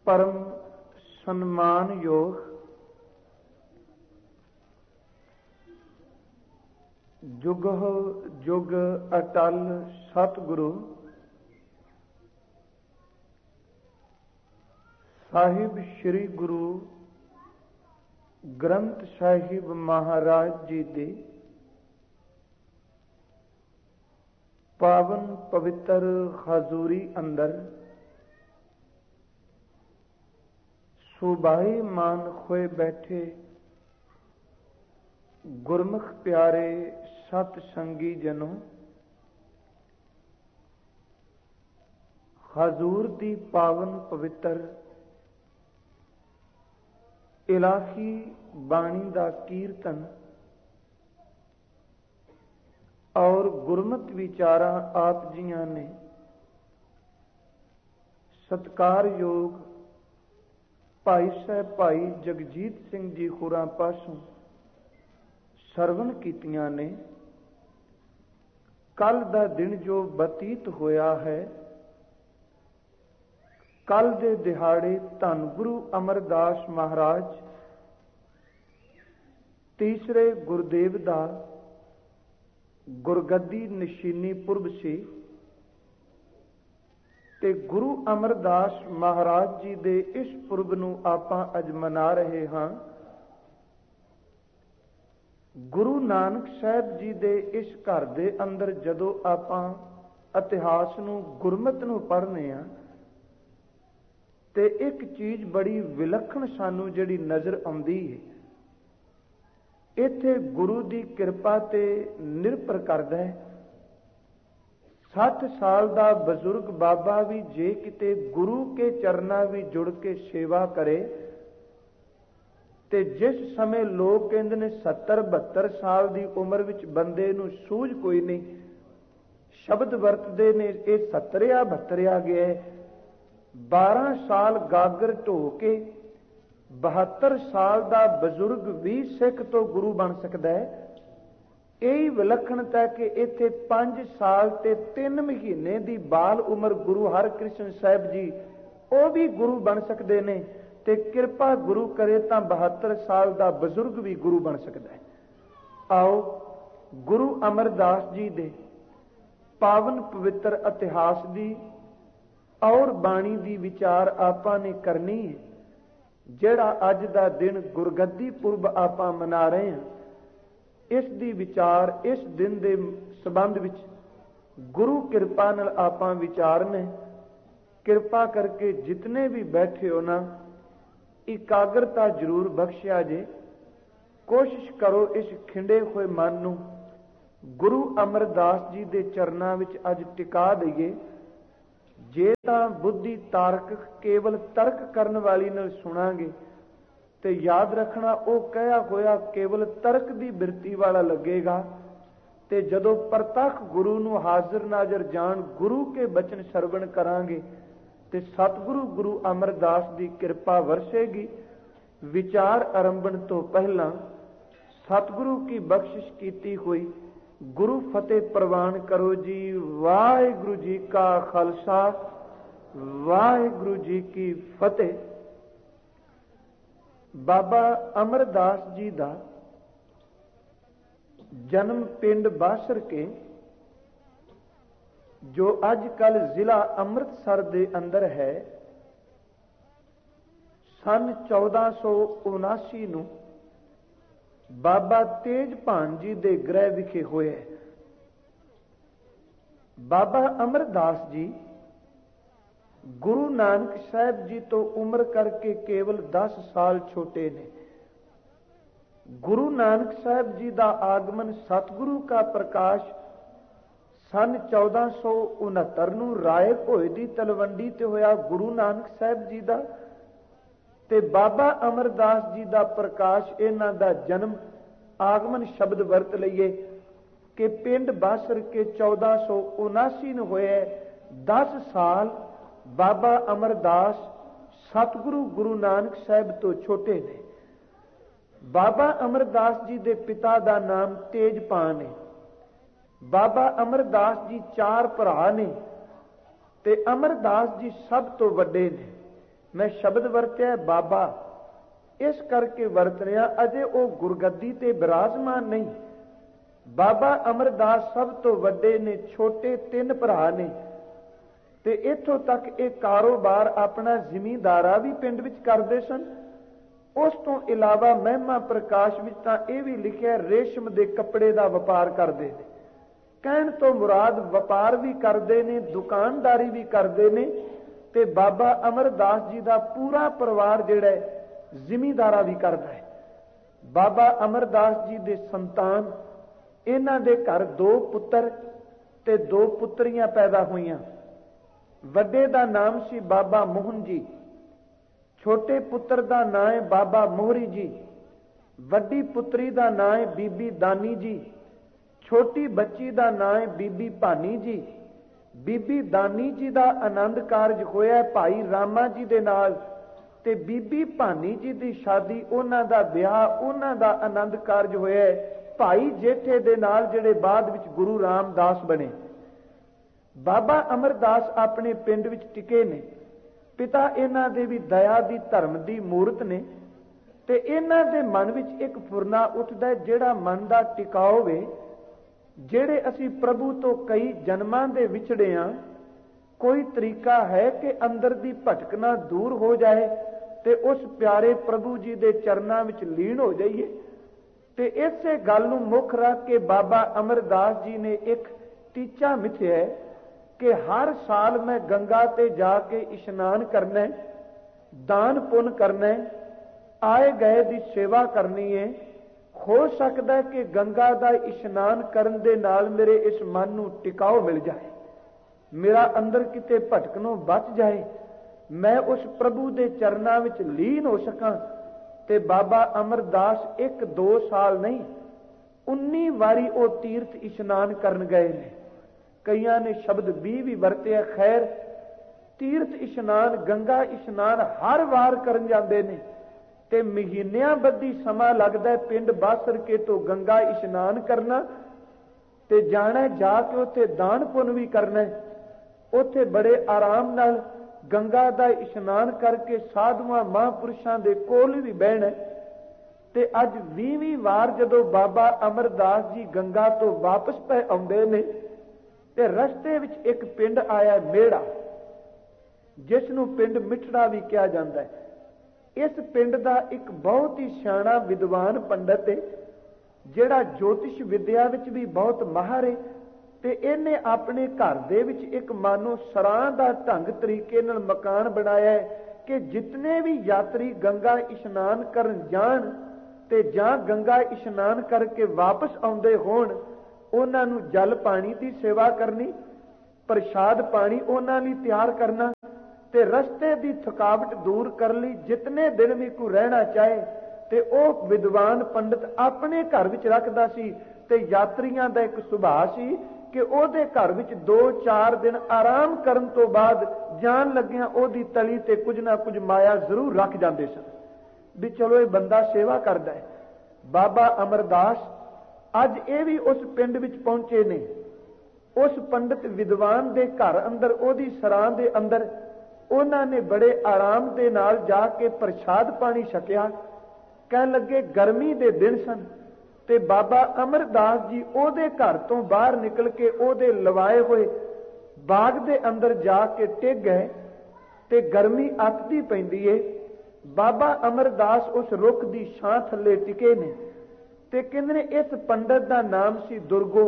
परम सन्मान योग जुग जुग अटल सतगुरु साहिब श्री गुरु ग्रंथ साहिब महाराज जी दे पावन पवित्र हजूरी अंदर सुबाई मान खोए बैठे गुरमुख प्यारे सत संगी जनों, हजूर दी पावन पवित्र इलाही बाणी दा कीर्तन और गुरमत विचारा आप जियां ने सत्कार योग भाई साहब भाई जगजीत सिंह जी होरां पासों सरवण कीतियां ने। कल दा दिन जो बतीत होया है, कल दे दिहाड़े धन गुरु अमरदास महाराज तीसरे गुरदेव दा गुरगद्दी निशीनी पुरब सी ते गुरु अमरदास महाराज जी दे इस पुरब नूं आपां अज मना रहे हां। गुरु नानक साहब जी दे इस घर दे अंदर जदों आपां इतिहास नूं गुरमत नूं पढ़ने आ ते एक चीज बड़ी विलक्षण सानू जिहड़ी नजर आउंदी है, इत्थे गुरु दी किरपा ते निर्भर करदा है। 60 साल दा बजुर्ग बाबा भी जे किते गुरु के चरना भी जुड़ के सेवा करे ते जिस समय लोग कहंदे ने 70-72 साल दी उम्र विच बंदे नूं सूझ कोई नहीं, शब्द वरतदे ने ये 70-72 गया। 12 साल गागर ढो के 72 साल दा बजुर्ग भी सिख तो गुरु बन सकता है। यही विलक्षणता कि इत्थे 5 साल ते 3 महीने दी बाल उम्र गुरु हरकृष्ण साहब जी वो भी गुरु बन सकते ने ते किरपा गुरु करे तां 72 साल दा बजुर्ग भी गुरु बन सकता है। आओ गुरु अमरदास जी दे पावन पवित्र इतिहास दी और बाणी दी विचार आपां ने करनी है। जिहड़ा अज दा दिन गुरगद्दी पुरब आपां मना रहे हैं, इस दी विचार इस दिन दे संबंध विच गुरु किरपा नाल आपां विचारने। किरपा करके जितने भी बैठे हो ना, एकाग्रता जरूर बख्शिया जे। कोशिश करो इस खिंडे हुए मन नूं गुरु अमरदास जी दे चरनां विच अज टिका दईए। जे तां बुद्धि तारक केवल तर्क करन वाली नाल सुनांगे ते याद रखना वो कहा होया केवल तर्क दी बिरती वाला लगेगा। ते जदों प्रतख गुरु नूं हाजिर नाजर जान गुरु के बचन सरवण करांगे ते सतगुरु गुरु अमरदास दी किरपा वरसेगी। विचार आरंभण तो पहला सतगुरु की बख्शिश कीती हुई गुरु फतेह प्रवान करो जी। वाहिगुरु जी का खालसा, वाहिगुरु जी की फतेह। बाबा अमरदास जी दा जन्म पिंड बासर के जो अजकल जिला अमृतसर दे अंदर है, सन 1479 नूं बाबा तेजभान जी दे गृह विखे होए। बाबा अमरदास जी गुरु नानक साहब जी तो उम्र करके केवल 10 साल छोटे ने। गुरु नानक साहब जी का आगमन सतगुरु का प्रकाश सन 1469 नूं राय भोए दी तलवंडी ते होया गुरु नानक साहब जी का, ते बाबा अमरदास जी का प्रकाश इन्हां दा जन्म आगमन शब्द वरत लईए कि पिंड बासर के 1479 नूं होए। 10 साल बाबा अमरदास सतगुरु गुरु नानक साहब तो छोटे ने। बाबा अमरदास जी दे पिता दा नाम तेजपान है। बाबा अमरदास जी 4 भरा ने ते अमरदास जी सब तो वड्डे ने। मैं शब्द वरत्या बाबा इस करके वरत रहा, अजे वो गुरगद्दी ते विराजमान नहीं। बाबा अमरदास सब तो वड्डे ने, छोटे 3 भरा ने, ते इत्थों तक ये कारोबार अपना जिमींदारा भी पिंड विच करदे सन। उस तो इलावा महिमा प्रकाश विच तां इह भी लिखिआ रेशम दे कपड़े दा वपार करदे ने। कहण तो मुराद वपार भी करदे ने, दुकानदारी भी करदे ने, ते बाबा अमरदास जी दा पूरा परिवार जिहड़ा है जिमींदारा भी करदा है। बाबा अमरदास जी दे संतान, इन्हां दे घर 2 पुत्र ते 2 पुत्रियां पैदा हुईयां। वड्डे दा नाम सी बाबा मोहन जी, छोटे पुत्र दा नाम है बाबा मोहरी जी, वड्डी पुत्री दा नाम है बीबी दानी जी, छोटी बच्ची दा नाम है बीबी भानी जी। बीबी दानी जी दा आनंद कारज होया भाई रामा जी दे नाल, ते बीबी भानी जी दी शादी, उन्हां दा विआह, उन्हां दा आनंद कारज होया भाई जेठे दे नाल, जिहड़े बाद विच गुरु रामदास बने। बाबा अमरदास अपने पिंड विच टिके ने। पिता इन्हां दे भी दया दी धर्म दी मूरत ने, ते इन्हां दे मन विच एक फुरना उठदा है, जिहड़ा मन दा टिकाओ वे। जिहड़े असीं प्रभु तो कई जन्मां दे विछड़े हां, कोई तरीका है कि अंदर दी भटकना दूर हो जाए ते उस प्यारे प्रभु जी दे चरनां विच लीन हो जाइए। ते इसे गल नूं मुख रख के बाबा अमरदास जी ने एक टीचा मिथ्या है कि हर साल मैं गंगा ते जाके इशनान करना है, दान पुण्य करना है, आए गए दी सेवा करनी है। हो सकता है कि गंगा दा इशनान करन दे नाल मेरे इस मन नूं टिकाओ मिल जाए, मेरा अंदर किते भटकनों बच जाए, मैं उस प्रभु दे चरनां विच लीन हो सकां। ते बाबा अमरदास 1-2 साल नहीं 19 वारी वो तीर्थ इशनान करन गए ने। कईयां ने शब्द 20 भी वरते। खैर, तीर्थ इशनान, गंगा इशनान हर वार करन जांदे ने, ते महीनियां बद्धी समा लगदा है पिंड बासर के तो गंगा इशनान करना, ते जाना जाके उत्थे दान पुण्य भी करना है। उत्थे बड़े आराम नाल गंगा दा इशनान करके साधुआं महापुरुषां दे कोल भी बहना। ते अज 20ਵੀਂ वार जदों बाबा अमरदास जी गंगा तो वापस पे आउंदे ने, ते रस्ते विच एक पिंड आया मेड़ा, जिस नूं पिंड मिठड़ा भी कहा जाता है। इस पिंड दा एक बहुत ही सियाणा विद्वान पंडित है, जिहड़ा ज्योतिष विद्या विच भी बहुत माहर है। ते इहने अपने घर दे विच एक मानो सरां दा ढंग तरीके नाल मकान बनाया है कि जितने भी यात्री गंगा इशनान करन जाण ते जां गंगा इशनान करके वापस आउंदे होण, उन्हां नूं जल पानी दी सेवा करनी, प्रसाद पानी उन्हां लई तैयार करना, ते रस्ते दी थकावट दूर कर लई जितने दिन भी कोई रहना चाहे ते ओह विद्वान पंडित अपने घर विच रखदा सी। ते यात्रियां दा एक सुभाਅ सी कि ओहदे घर विच 2-4 दिन आराम करन तो बाद जान लग्गियां ओहदी तली ते कुछ ना कुछ माया जरूर रख जांदे सन भी चलो ये बंदा सेवा करदा है। बाबा अमरदास अज ये भी उस पिंड विच पहुंचे ने। उस पंडित विद्वान दे घर अंदर ओहदी सरां दे अंदर उन्हां ने बड़े आराम दे नाल जाके प्रसाद पानी छकिया। कहन लगे गर्मी दे दिन सन ते बाबा अमरदास जी ओहदे घर तो बाहर निकल के ओहदे लवाए हुए बाग दे अंदर जाके टिक गए ते गर्मी अतदी पैंदी है। बाबा अमरदास उस रुख दी छां थल्ले टिके ने ते कहंदे ने इस पंडित दा नाम सी दुर्गो,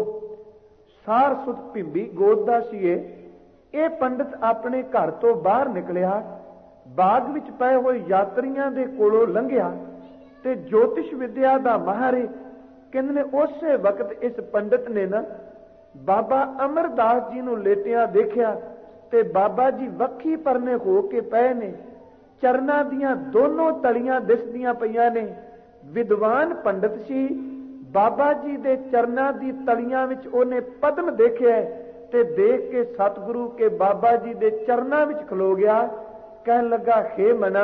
सार सुत भिंबी गोद दा सी। ये पंडित अपने घर तो बाहर निकलिया, बाग विच पए होए यात्रियां दे कोलों लंघिया ते ज्योतिष विद्या दा माहर कहंदे ने उसे वक्त इस पंडित ने ना बाबा अमरदास जी नूं लेटिया देखिया ते बाबा जी वक्खी परने हो के पए ने, चरना दियां दोनों तलियां दिसदियां पईयां ने। विद्वान पंडित सी, बाबा जी दे चरना दी तलियां विच ओने पद्म देखिया ते देख के सतगुरु के बाबा जी दे चरना विच खलो गया। कहन लगा हे मना,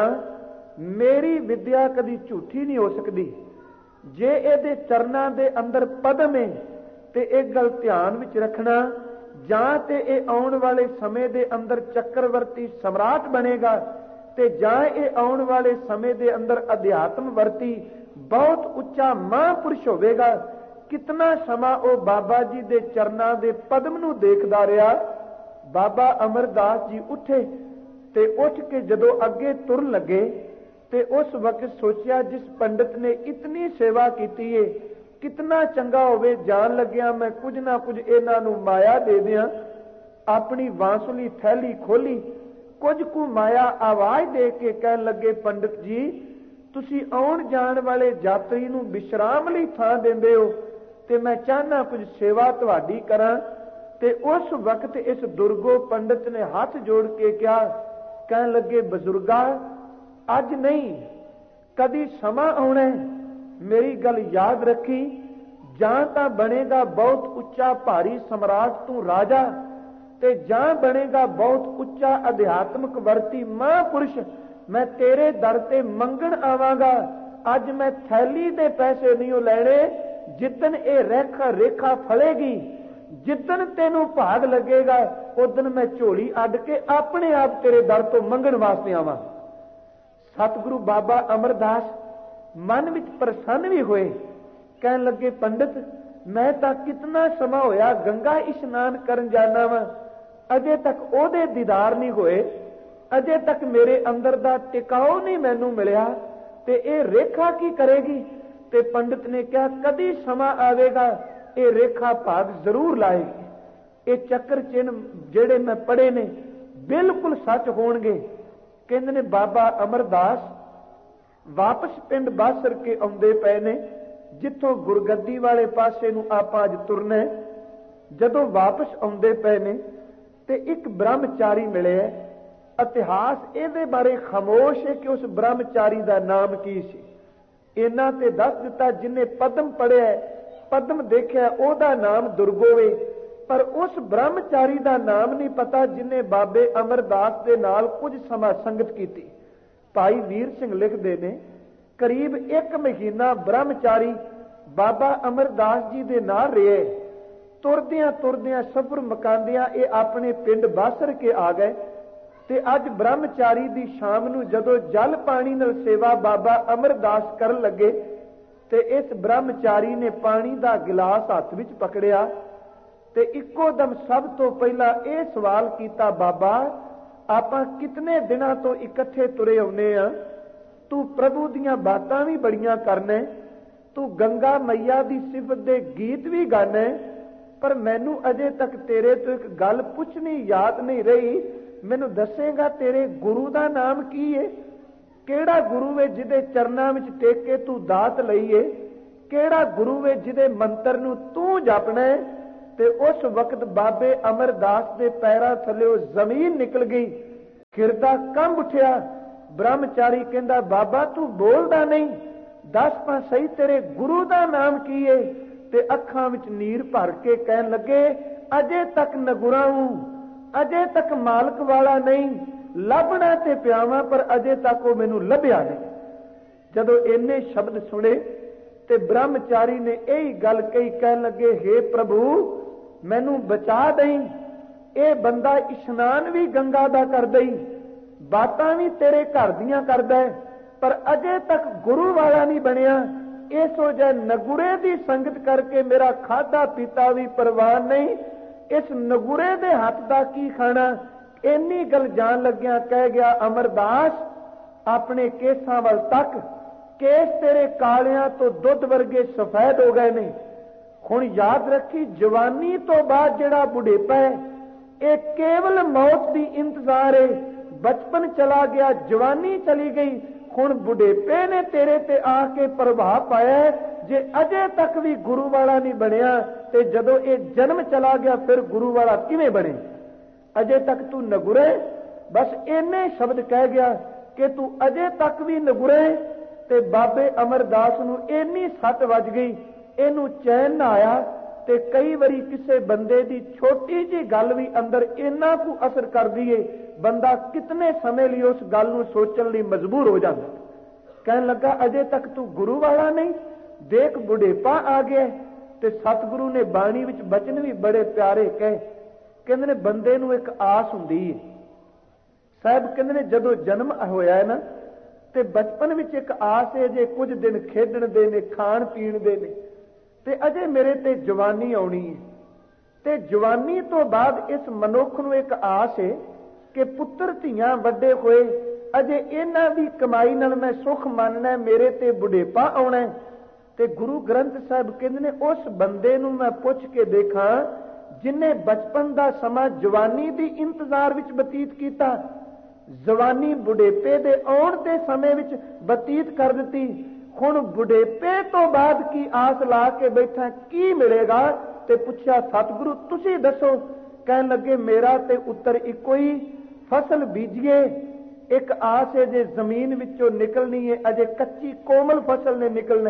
मेरी विद्या कदी झूठी नहीं हो सकती। जे इहदे चरना दे अंदर पद्म है ते एक गल ध्यान विच रखना, जां ते इह आउण वाले समय दे अंदर चक्रवर्ती सम्राट बनेगा ਤੇ ਜਾਂ ਇਹ ਆਉਣ ਵਾਲੇ ਸਮੇਂ ਦੇ ਅੰਦਰ ਅਧਿਆਤਮ ਵਰਤੀ ਬਹੁਤ ਉੱਚਾ ਮਹਾਂਪੁਰਸ਼ ਹੋਵੇਗਾ। ਕਿਤਨਾ ਸਮਾਂ ਉਹ ਬਾਬਾ ਜੀ ਦੇ ਚਰਨਾਂ ਦੇ ਪਦਮ ਨੂੰ ਦੇਖਦਾ ਰਿਹਾ। ਬਾਬਾ ਅਮਰਦਾਸ ਜੀ ਉੱਠੇ ਤੇ ਉੱਠ ਕੇ ਜਦੋਂ ਅੱਗੇ ਤੁਰਨ ਲੱਗੇ ਤੇ ਉਸ ਵਕਤ ਸੋਚਿਆ, ਜਿਸ ਪੰਡਿਤ ਨੇ ਇਤਨੀ ਸੇਵਾ ਕੀਤੀ ਏ, ਕਿਤਨਾ ਚੰਗਾ ਹੋਵੇ ਜਾਣ ਲੱਗਿਆ ਮੈਂ ਕੁਝ ਨਾ ਕੁਝ ਇਹਨਾਂ ਨੂੰ ਮਾਇਆ ਦੇ ਦਿਆਂ। ਆਪਣੀ ਬਾਂਸੁਰੀ ਥੈਲੀ ਖੋਲੀ, ਕੁਝ ਕੁ ਮਾਇਆ ਆਵਾਜ਼ ਦੇ ਕੇ ਕਹਿਣ ਲੱਗੇ, ਪੰਡਿਤ ਜੀ ਤੁਸੀਂ ਆਉਣ ਜਾਣ ਵਾਲੇ ਯਾਤਰੀ ਨੂੰ ਵਿਸ਼ਰਾਮ ਲਈ ਥਾਂ ਦਿੰਦੇ ਹੋ ਤੇ ਮੈਂ ਚਾਹਨਾ ਕੁਝ ਸੇਵਾ ਤੁਹਾਡੀ ਕਰਾਂ। ਤੇ ਉਸ ਵਕਤ ਇਸ ਦੁਰਗੋ ਪੰਡਿਤ ਨੇ ਹੱਥ ਜੋੜ ਕੇ ਕਿਹਾ, ਕਹਿਣ ਲੱਗੇ, ਬਜ਼ੁਰਗਾ ਅੱਜ ਨਹੀਂ ਕਦੀ ਸਮਾਂ ਆਉਣਾ, ਮੇਰੀ ਗੱਲ ਯਾਦ ਰੱਖੀ, ਜਾਂ ਤਾਂ ਬਣੇਗਾ ਬਹੁਤ ਉੱਚਾ ਭਾਰੀ ਸਮਰਾਟ ਤੂੰ ਰਾਜਾ, ਤੇ ਜਾਂ ਬਣੇਗਾ ਬਹੁਤ ਉੱਚਾ ਅਧਿਆਤਮਕ ਵਰਤੀ ਮਹਾਂਪੁਰਸ਼। ਮੈਂ ਤੇਰੇ ਦਰ ਤੇ ਮੰਗਣ ਆਵਾਂਗਾ। ਅੱਜ ਮੈਂ ਥੈਲੀ ਦੇ ਪੈਸੇ ਨਹੀਂ ਲੈਣੇ। ਜਿੱਦਣ ਇਹ ਰੇਖਾ ਫਲੇਗੀ, ਜਿੱਦਣ ਤੈਨੂੰ ਭਾਗ ਲੱਗੇਗਾ, ਉਦਣ ਮੈਂ ਝੋਲੀ ਅੱਡ ਕੇ ਆਪਣੇ ਆਪ ਤੇਰੇ ਦਰ ਤੋਂ ਮੰਗਣ ਵਾਸਤੇ ਆਵਾਂ। ਸਤਿਗੁਰੂ ਬਾਬਾ ਅਮਰਦਾਸ ਮਨ ਵਿੱਚ ਪ੍ਰਸੰਨ ਵੀ ਹੋਏ। ਕਹਿਣ ਲੱਗੇ, ਪੰਡਿਤ ਮੈਂ ਤਾਂ ਕਿਤਨਾ ਸਮਾਂ ਹੋਇਆ ਗੰਗਾ ਇਸ਼ਨਾਨ ਕਰਨ ਜਾਣਾ ਵਾ, ਅਜੇ ਤੱਕ ਉਹਦੇ ਦੀਦਾਰ ਨਹੀਂ ਹੋਏ, ਅਜੇ ਤੱਕ ਮੇਰੇ ਅੰਦਰ ਦਾ ਟਿਕਾਓ ਨਹੀਂ ਮੈਨੂੰ ਮਿਲਿਆ, ਤੇ ਇਹ ਰੇਖਾ ਕੀ ਕਰੇਗੀ? ਤੇ ਪੰਡਿਤ ਨੇ ਕਿਹਾ, ਕਦੀ ਸਮਾਂ ਆਵੇਗਾ ਇਹ ਰੇਖਾ ਭਾਗ ਜ਼ਰੂਰ ਲਾਏਗੀ। ਇਹ ਚੱਕਰ ਚਿੰਨ ਜਿਹੜੇ ਮੈਂ ਪੜ੍ਹੇ ਨੇ ਬਿਲਕੁਲ ਸੱਚ ਹੋਣਗੇ। ਕਹਿੰਦੇ ਨੇ ਬਾਬਾ ਅਮਰਦਾਸ ਵਾਪਸ ਪਿੰਡ ਬਾਸਰ ਕੇ ਆਉਂਦੇ ਪਏ ਨੇ, ਜਿੱਥੋਂ ਗੁਰਗੱਦੀ ਵਾਲੇ ਪਾਸੇ ਨੂੰ ਆਪਾਂ ਅੱਜ ਤੁਰਨਾ। ਜਦੋਂ ਵਾਪਸ ਆਉਂਦੇ ਪਏ ਨੇ ਤੇ ਇੱਕ ਬ੍ਰਹਮਚਾਰੀ ਮਿਲਿਆ। ਇਤਿਹਾਸ ਇਹਦੇ ਬਾਰੇ ਖਾਮੋਸ਼ ਹੈ ਕਿ ਉਸ ਬ੍ਰਹਮਚਾਰੀ ਦਾ ਨਾਮ ਕੀ ਸੀ। ਇਹਨਾਂ ਤੇ ਦੱਸ ਦਿੱਤਾ, ਜਿਹਨੇ ਪਦਮ ਪੜਿਆ, ਪਦਮ ਦੇਖਿਆ, ਉਹਦਾ ਨਾਮ ਦੁਰਗੋਵੇ, ਪਰ ਉਸ ਬ੍ਰਹਮਚਾਰੀ ਦਾ ਨਾਮ ਨਹੀਂ ਪਤਾ ਜਿਹਨੇ ਬਾਬੇ ਅਮਰਦਾਸ ਦੇ ਨਾਲ ਕੁਝ ਸਮਾਂ ਸੰਗਤ ਕੀਤੀ। ਭਾਈ ਵੀਰ ਸਿੰਘ ਲਿਖਦੇ ਨੇ, ਕਰੀਬ 1 ਮਹੀਨਾ ਬ੍ਰਹਮਚਾਰੀ ਬਾਬਾ ਅਮਰਦਾਸ ਜੀ ਦੇ ਨਾਲ ਰਹੇ। ਤੁਰਦਿਆਂ ਤੁਰਦਿਆਂ ਸਫ਼ਰ ਮੁਕਾਉਂਦਿਆਂ ਇਹ ਆਪਣੇ ਪਿੰਡ ਬਾਸਰ ਕੇ ਆ ਗਏ। ਤੇ ਅੱਜ ਬ੍ਰਹਮਚਾਰੀ ਦੀ ਸ਼ਾਮ ਨੂੰ ਜਦੋਂ ਜਲ ਪਾਣੀ ਨਾਲ ਸੇਵਾ ਬਾਬਾ ਅਮਰਦਾਸ ਕਰਨ ਲੱਗੇ ਤੇ ਇਸ ਬ੍ਰਹਮਚਾਰੀ ਨੇ ਪਾਣੀ ਦਾ ਗਿਲਾਸ ਹੱਥ ਵਿੱਚ ਪਕੜਿਆ ਤੇ ਇੱਕੋ ਦਮ ਸਭ ਤੋਂ ਪਹਿਲਾਂ ਇਹ ਸਵਾਲ ਕੀਤਾ, ਬਾਬਾ ਆਪਾਂ ਕਿਤਨੇ ਦਿਨਾਂ ਤੋਂ ਇਕੱਠੇ ਤੁਰੇ ਆਉਨੇ ਆ, ਤੂੰ ਪ੍ਰਭੂ ਦੀਆਂ ਬਾਤਾਂ ਵੀ ਬੜੀਆਂ ਕਰਨਾ, ਤੂੰ ਗੰਗਾ ਮਈਆ ਦੀ ਸਿਫਤ ਦੇ ਗੀਤ ਵੀ ਗਾਣਾ, ਪਰ ਮੈਨੂੰ ਅਜੇ ਤੱਕ ਤੇਰੇ ਤੋਂ ਇੱਕ ਗੱਲ ਪੁੱਛਣੀ ਯਾਦ ਨਹੀਂ ਰਹੀ। ਮੈਨੂੰ ਦੱਸੇਗਾ ਤੇਰੇ ਗੁਰੂ ਦਾ ਨਾਮ ਕੀ ਹੈ? ਕਿਹੜਾ ਗੁਰੂ ਹੈ ਜਿਹਦੇ ਚਰਨਾਂ ਵਿੱਚ ਟੇਕ ਕੇ ਤੂੰ ਦਾਤ ਲਈਏ? ਕਿਹੜਾ ਗੁਰੂ ਹੈ ਜਿਹਦੇ ਮੰਤਰ ਨੂੰ ਤੂੰ ਜਪਣਾ? ਤੇ ਉਸ ਵਕਤ ਬਾਬੇ ਅਮਰਦਾਸ ਦੇ ਪੈਰਾਂ ਥੱਲੇ ਜ਼ਮੀਨ ਨਿਕਲ ਗਈ, ਹਿਰਦਾ ਕੰਬ ਉੱਠਿਆ। ਬ੍ਰਹਮਚਾਰੀ ਕਹਿੰਦਾ, ਬਾਬਾ ਤੂੰ ਬੋਲਦਾ ਨਹੀਂ, ਦੱਸ ਤਾਂ ਸਹੀ ਤੇਰੇ ਗੁਰੂ ਦਾ ਨਾਮ ਕੀ ਹੈ? ਤੇ ਅੱਖਾਂ ਵਿੱਚ ਨੀਰ ਭਰ ਕੇ ਕਹਿਣ ਲੱਗੇ, ਅਜੇ ਤੱਕ ਨਗੁਰਾ ਹੂੰ, ਅਜੇ ਤੱਕ ਮਾਲਕ ਵਾਲਾ ਨਹੀਂ, ਲੱਭਣਾ ਤੇ ਪਿਆਵਾਂ ਪਰ ਅਜੇ ਤੱਕ ਉਹ ਮੈਨੂੰ ਲੱਭਿਆ ਨਹੀਂ। ਜਦੋਂ ਇੰਨੇ ਸ਼ਬਦ ਸੁਣੇ ਤੇ ਬ੍ਰਹਮਚਾਰੀ ਨੇ ਇਹੀ ਗੱਲ ਕਹੀ, ਕਹਿਣ ਲੱਗੇ, ਹੇ ਪ੍ਰਭੂ ਮੈਨੂੰ ਬਚਾ ਦੇਈਂ, ਇਹ ਬੰਦਾ ਇਸ਼ਨਾਨ ਵੀ ਗੰਗਾ ਦਾ ਕਰਦਾ ਹੀ, ਬਾਤਾਂ ਵੀ ਤੇਰੇ ਘਰ ਦੀਆਂ ਕਰਦਾ ਹੈ, ਪਰ ਅਜੇ ਤੱਕ ਗੁਰੂ ਵਾਲਾ ਨਹੀਂ ਬਣਿਆ। ਇਸੋ ਜੇ ਨਗੁਰੇ ਦੀ ਸੰਗਤ ਕਰਕੇ ਮੇਰਾ ਖਾਧਾ ਪੀਤਾ ਵੀ ਪ੍ਰਵਾਨ ਨਹੀਂ, ਇਸ ਨਗੁਰੇ ਦੇ ਹੱਥ ਦਾ ਕੀ ਖਾਣਾ? ਇੰਨੀ ਗੱਲ ਜਾਣ ਲੱਗਿਆ ਕਹਿ ਗਿਆ, ਅਮਰਦਾਸ ਆਪਣੇ ਕੇਸਾਂ ਵੱਲ ਤੱਕ, ਕੇਸ ਤੇਰੇ ਕਾਲਿਆਂ ਤੋਂ ਦੁੱਧ ਵਰਗੇ ਸਫੈਦ ਹੋ ਗਏ ਨੇ। ਹੁਣ ਯਾਦ ਰੱਖੀ, ਜਵਾਨੀ ਤੋਂ ਬਾਅਦ ਜਿਹੜਾ ਬੁਢੇਪਾ ਹੈ ਇਹ ਕੇਵਲ ਮੌਤ ਦੀ ਇੰਤਜ਼ਾਰ ਹੈ। ਬਚਪਨ ਚਲਾ ਗਿਆ, ਜਵਾਨੀ ਚਲੀ ਗਈ, ਹੁਣ ਬੁਢੇਪੇ ਨੇ ਤੇਰੇ ਤੇ ਆ ਕੇ ਪ੍ਰਭਾਵ ਪਾਇਆ। ਜੇ ਅਜੇ ਤੱਕ ਵੀ ਗੁਰੂ ਵਾਲਾ ਨਹੀਂ ਬਣਿਆ ਤੇ ਜਦੋਂ ਇਹ ਜਨਮ ਚਲਾ ਗਿਆ ਫਿਰ ਗੁਰੂ ਵਾਲਾ ਕਿਵੇਂ ਬਣੇ? ਅਜੇ ਤੱਕ ਤੂੰ ਨਗੁਰੇ। ਬਸ ਇੰਨੇ ਸ਼ਬਦ ਕਹਿ ਗਿਆ ਕਿ ਤੂੰ ਅਜੇ ਤੱਕ ਵੀ ਨਗੁਰੇ। ਤੇ ਬਾਬੇ ਅਮਰਦਾਸ ਨੂੰ ਇੰਨੀ ਸੱਟ ਵੱਜ ਗਈ, ਇਹਨੂੰ ਚੈਨ ਨਾ ਆਇਆ। ਤੇ ਕਈ ਵਾਰੀ ਕਿਸੇ ਬੰਦੇ ਦੀ ਛੋਟੀ ਜਿਹੀ ਗੱਲ ਵੀ ਅੰਦਰ ਇੰਨਾ ਕੁ ਅਸਰ ਕਰਦੀ ਏ, ਬੰਦਾ ਕਿਤਨੇ ਸਮੇਂ ਲਈ ਉਸ ਗੱਲ ਨੂੰ ਸੋਚਣ ਲਈ ਮਜਬੂਰ ਹੋ ਜਾਂਦਾ। ਕਹਿਣ ਲੱਗਾ, ਅਜੇ ਤੱਕ ਤੂੰ ਗੁਰੂ ਵਾਲਾ ਨਹੀਂ, ਦੇਖ ਬੁਢੇਪਾ ਆ ਗਿਆ। ਤੇ ਸਤਿਗੁਰੂ ਨੇ ਬਾਣੀ ਵਿੱਚ ਬਚਨ ਵੀ ਬੜੇ ਪਿਆਰੇ ਕਹੇ। ਕਹਿੰਦੇ ਨੇ ਬੰਦੇ ਨੂੰ ਇੱਕ ਆਸ ਹੁੰਦੀ ਹੈ, ਸਾਹਿਬ ਕਹਿੰਦੇ ਨੇ ਜਦੋਂ ਜਨਮ ਹੋਇਆ ਹੈ ਨਾ, ਤੇ ਬਚਪਨ ਵਿੱਚ ਇੱਕ ਆਸ ਹੈ ਜੇ ਕੁਝ ਦਿਨ ਖੇਡਣ ਦੇ ਨੇ, ਖਾਣ ਪੀਣ ਦੇ ਨੇ, ਤੇ ਅਜੇ ਮੇਰੇ ਤੇ ਜਵਾਨੀ ਆਉਣੀ ਹੈ। ਤੇ ਜਵਾਨੀ ਤੋਂ ਬਾਅਦ ਇਸ ਮਨੁੱਖ ਨੂੰ ਇੱਕ ਆਸ ਹੈ ਕਿ ਪੁੱਤਰ ਧੀਆਂ ਵੱਡੇ ਹੋਏ, ਅਜੇ ਇਹਨਾਂ ਦੀ ਕਮਾਈ ਨਾਲ ਮੈਂ ਸੁਖ ਮੰਨਣਾ, ਮੇਰੇ ਤੇ ਬੁਢੇਪਾ ਆਉਣਾ। ਤੇ ਗੁਰੂ ਗ੍ਰੰਥ ਸਾਹਿਬ ਕਹਿੰਦੇ ਨੇ ਉਸ ਬੰਦੇ ਨੂੰ ਮੈਂ ਪੁੱਛ ਕੇ ਦੇਖਾਂ ਜਿਨੇ ਬਚਪਨ ਦਾ ਸਮਾਂ ਜਵਾਨੀ ਦੀ ਇੰਤਜ਼ਾਰ ਵਿੱਚ ਬਤੀਤ ਕੀਤਾ, ਜਵਾਨੀ ਬੁਢੇਪੇ ਦੇ ਆਉਣ ਦੇ ਸਮੇਂ ਵਿੱਚ ਬਤੀਤ ਕਰ ਦਿੱਤੀ, ਹੁਣ ਬੁਢੇਪੇ ਤੋਂ ਬਾਅਦ ਕੀ ਆਸ ਲਾ ਕੇ ਬੈਠਾ, ਕੀ ਮਿਲੇਗਾ? ਤੇ ਪੁੱਛਿਆ ਸਤਿਗੁਰੂ ਤੁਸੀਂ ਦੱਸੋ। ਕਹਿਣ ਲੱਗੇ ਮੇਰਾ ਤੇ ਉੱਤਰ ਇੱਕੋ ਹੀ, ਫਸਲ ਬੀਜੀਏ, ਇੱਕ ਆਸ ਹੈ ਜੇ ਜ਼ਮੀਨ ਵਿੱਚੋਂ ਨਿਕਲਣੀ ਹੈ, ਅਜੇ ਕੱਚੀ ਕੋਮਲ ਫਸਲ ਨੇ ਨਿਕਲਣਾ।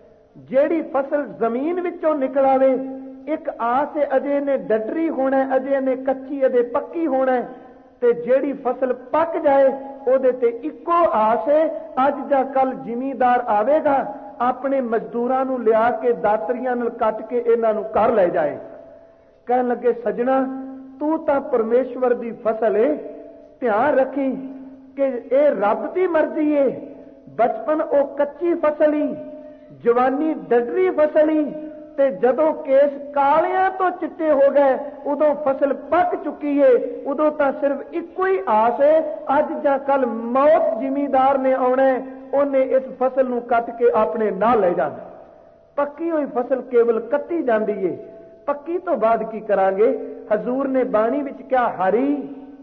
ਜਿਹੜੀ ਫਸਲ ਜ਼ਮੀਨ ਵਿੱਚੋਂ ਨਿਕਲ ਆਵੇ, ਇੱਕ ਆਸ ਹੈ ਅਜੇ ਇਹਨੇ ਡੱਡਰੀ ਹੋਣਾ, ਅਜੇ ਇਹਨੇ ਕੱਚੀ, ਅਜੇ ਪੱਕੀ ਹੋਣਾ। ਤੇ ਜਿਹੜੀ ਫਸਲ ਪੱਕ ਜਾਏ ਉਹਦੇ ਤੇ ਇੱਕੋ ਆਸ ਹੈ, ਅੱਜ ਜਾਂ ਕੱਲ ਜ਼ਿਮੀਂਦਾਰ ਆਵੇਗਾ, ਆਪਣੇ ਮਜ਼ਦੂਰਾਂ ਨੂੰ ਲਿਆ ਕੇ ਦਾਤਰੀਆਂ ਨਾਲ ਕੱਟ ਕੇ ਇਹਨਾਂ ਨੂੰ ਘਰ ਲੈ ਜਾਏ। ਕਹਿਣ ਲੱਗੇ ਸੱਜਣਾ ਤੂੰ ਤਾਂ ਪਰਮੇਸ਼ਵਰ ਦੀ ਫਸਲ ਏ, ਧਿਆਨ ਰੱਖੀ ਕਿ ਇਹ ਰੱਬ ਦੀ ਮਰਜ਼ੀ ਏ। ਬਚਪਨ ਉਹ ਕੱਚੀ ਫਸਲ ਹੀ, ਜਵਾਨੀ ਡੱਡਰੀ ਫਸਲ ਹੀ, ਤੇ ਜਦੋਂ ਕੇਸ ਕਾਲਿਆਂ ਤੋਂ ਚਿੱਟੇ ਹੋ ਗਏ ਉਦੋਂ ਫਸਲ ਪੱਕ ਚੁੱਕੀ ਏ। ਉਦੋਂ ਤਾਂ ਸਿਰਫ ਇੱਕੋ ਹੀ ਆਸ ਏ, ਅੱਜ ਜਾਂ ਕੱਲ ਮੌਤ ਜ਼ਿਮੀਂਦਾਰ ਨੇ ਆਉਣਾ, ਉਹਨੇ ਇਸ ਫਸਲ ਨੂੰ ਕੱਟ ਕੇ ਆਪਣੇ ਨਾਲ ਲੈ ਜਾਣਾ। ਪੱਕੀ ਹੋਈ ਫਸਲ ਕੇਵਲ ਕੱਟੀ ਜਾਂਦੀ ਏ, ਪੱਕੀ ਤੋਂ ਬਾਅਦ ਕੀ ਕਰਾਂਗੇ? ਹਜ਼ੂਰ ਨੇ ਬਾਣੀ ਵਿੱਚ ਕਿਹਾ ਹਰੀ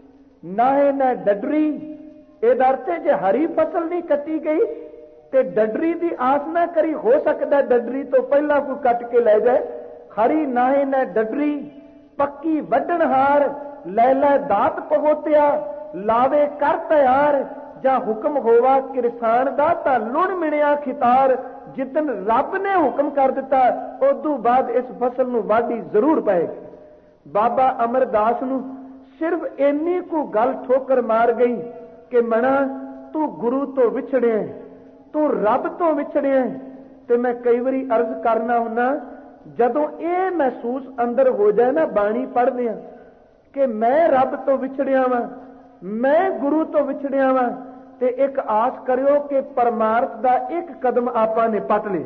ਨਾਹੇ ਨਾ ਡੱਡਰੀ। ਇਹਦਾ ਅਰਥ ਹੈ ਜੇ ਹਰੀ ਫਸਲ ਨਹੀਂ ਕੱਟੀ ਗਈ ਤੇ ਡੱਡਰੀ ਦੀ ਆਸ ਨਾ ਕਰੀ, ਹੋ ਸਕਦਾ ਡੱਡਰੀ ਤੋਂ ਪਹਿਲਾਂ ਕੋਈ ਕੱਟ ਕੇ ਲੈ ਜਾਏ। ਹਰੀ ਨਾਹੇ ਨਾ ਡੱਡਰੀ, ਪੱਕੀ ਵੱਢਣ ਹਾਰ, ਲੈ ਲੈ ਦਾਤ ਪਗੋਤਿਆ, ਲਾਵੇ ਕਰ ਤਿਆਰ, ਜਾਂ ਹੁਕਮ ਹੋਵਾ ਕਿਰਸਾਨ ਦਾ ਤਾਂ ਲੁਣ ਮਿਣਿਆ ਖਿਤਾਰ। ਜਿੱਦਨ ਰੱਬ ਨੇ ਹੁਕਮ ਕਰ ਦਿੱਤਾ ਉਦੋਂ ਬਾਅਦ ਇਸ ਫਸਲ ਨੂੰ ਵਾਢੀ ਜ਼ਰੂਰ ਪਏਗੀ। ਬਾਬਾ ਅਮਰਦਾਸ ਨੂੰ ਸਿਰਫ ਇੰਨੀ ਕੁ ਗੱਲ ਠੋਕਰ ਮਾਰ ਗਈ ਕਿ ਮਣਾ ਤੂੰ ਗੁਰੂ ਤੋਂ ਵਿਛੜਿਆ, ਤੂੰ ਰੱਬ ਤੋਂ ਵਿਛੜਿਆ। ਤੇ ਮੈਂ ਕਈ ਵਾਰੀ ਅਰਜ਼ ਕਰਨਾ ਹੁੰਨਾ, ਜਦੋਂ ਇਹ ਮਹਿਸੂਸ ਅੰਦਰ ਹੋ ਜਾਏ ਨਾ ਬਾਣੀ ਪੜ੍ਹਦੇ ਆ ਕਿ ਮੈਂ ਰੱਬ ਤੋਂ ਵਿਛੜਿਆ ਵਾਂ, ਮੈਂ ਗੁਰੂ ਤੋਂ ਵਿਛੜਿਆ ਵਾਂ, ਤੇ ਇੱਕ ਆਸ ਕਰਿਓ ਕਿ ਪਰਮਾਰਥ ਦਾ ਇੱਕ ਕਦਮ ਆਪਾਂ ਨੇ ਪੱਟ ਲਿਆ।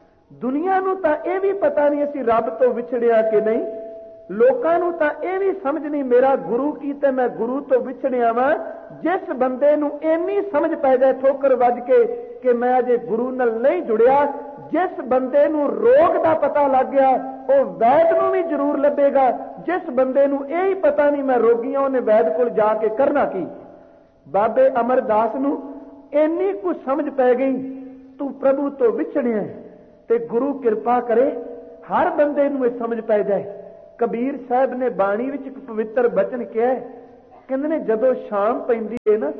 ਦੁਨੀਆ ਨੂੰ ਤਾਂ ਇਹ ਵੀ ਪਤਾ ਨਹੀਂ ਅਸੀਂ ਰੱਬ ਤੋਂ ਵਿਛੜਿਆ ਕਿ ਨਹੀਂ, ਲੋਕਾਂ ਨੂੰ ਤਾਂ ਇਹ ਵੀ ਸਮਝ ਨਹੀਂ ਮੇਰਾ ਗੁਰੂ ਕੀ ਤੇ ਮੈਂ ਗੁਰੂ ਤੋਂ ਵਿਛੜਿਆ ਵਾਂ। ਜਿਸ ਬੰਦੇ ਨੂੰ ਇੰਨੀ ਸਮਝ ਪੈ ਜਾਏ ਠੋਕਰ ਵੱਜ ਕੇ ਕਿ ਮੈਂ ਅਜੇ ਗੁਰੂ ਨਾਲ ਨਹੀਂ ਜੁੜਿਆ, ਜਿਸ ਬੰਦੇ ਨੂੰ ਰੋਗ ਦਾ ਪਤਾ ਲੱਗ ਗਿਆ ਉਹ ਵੈਦ ਨੂੰ ਵੀ ਜ਼ਰੂਰ ਲੱਭੇਗਾ। ਜਿਸ ਬੰਦੇ ਨੂੰ ਇਹ ਹੀ ਪਤਾ ਨਹੀਂ ਮੈਂ ਰੋਗੀ ਹਾਂ, ਉਹਨੇ ਵੈਦ ਕੋਲ ਜਾ ਕੇ ਕਰਨਾ ਕੀ? ਬਾਬੇ ਅਮਰਦਾਸ ਨੂੰ ਇੰਨੀ ਕੁ ਸਮਝ ਪੈ ਗਈ ਤੂੰ ਪ੍ਰਭੂ ਤੋਂ ਵਿਛੜਿਆ, ਤੇ ਗੁਰੂ ਕਿਰਪਾ ਕਰੇ ਹਰ ਬੰਦੇ ਨੂੰ ਇਹ ਸਮਝ ਪੈ ਜਾਏ। ਕਬੀਰ ਸਾਹਿਬ ਨੇ ਬਾਣੀ ਵਿੱਚ ਇੱਕ ਪਵਿੱਤਰ ਬਚਨ ਕਿਹਾ, ਕਹਿੰਦੇ ਨੇ ਜਦੋਂ ਸ਼ਾਮ ਪੈਂਦੀ ਹੈ ਨਾ,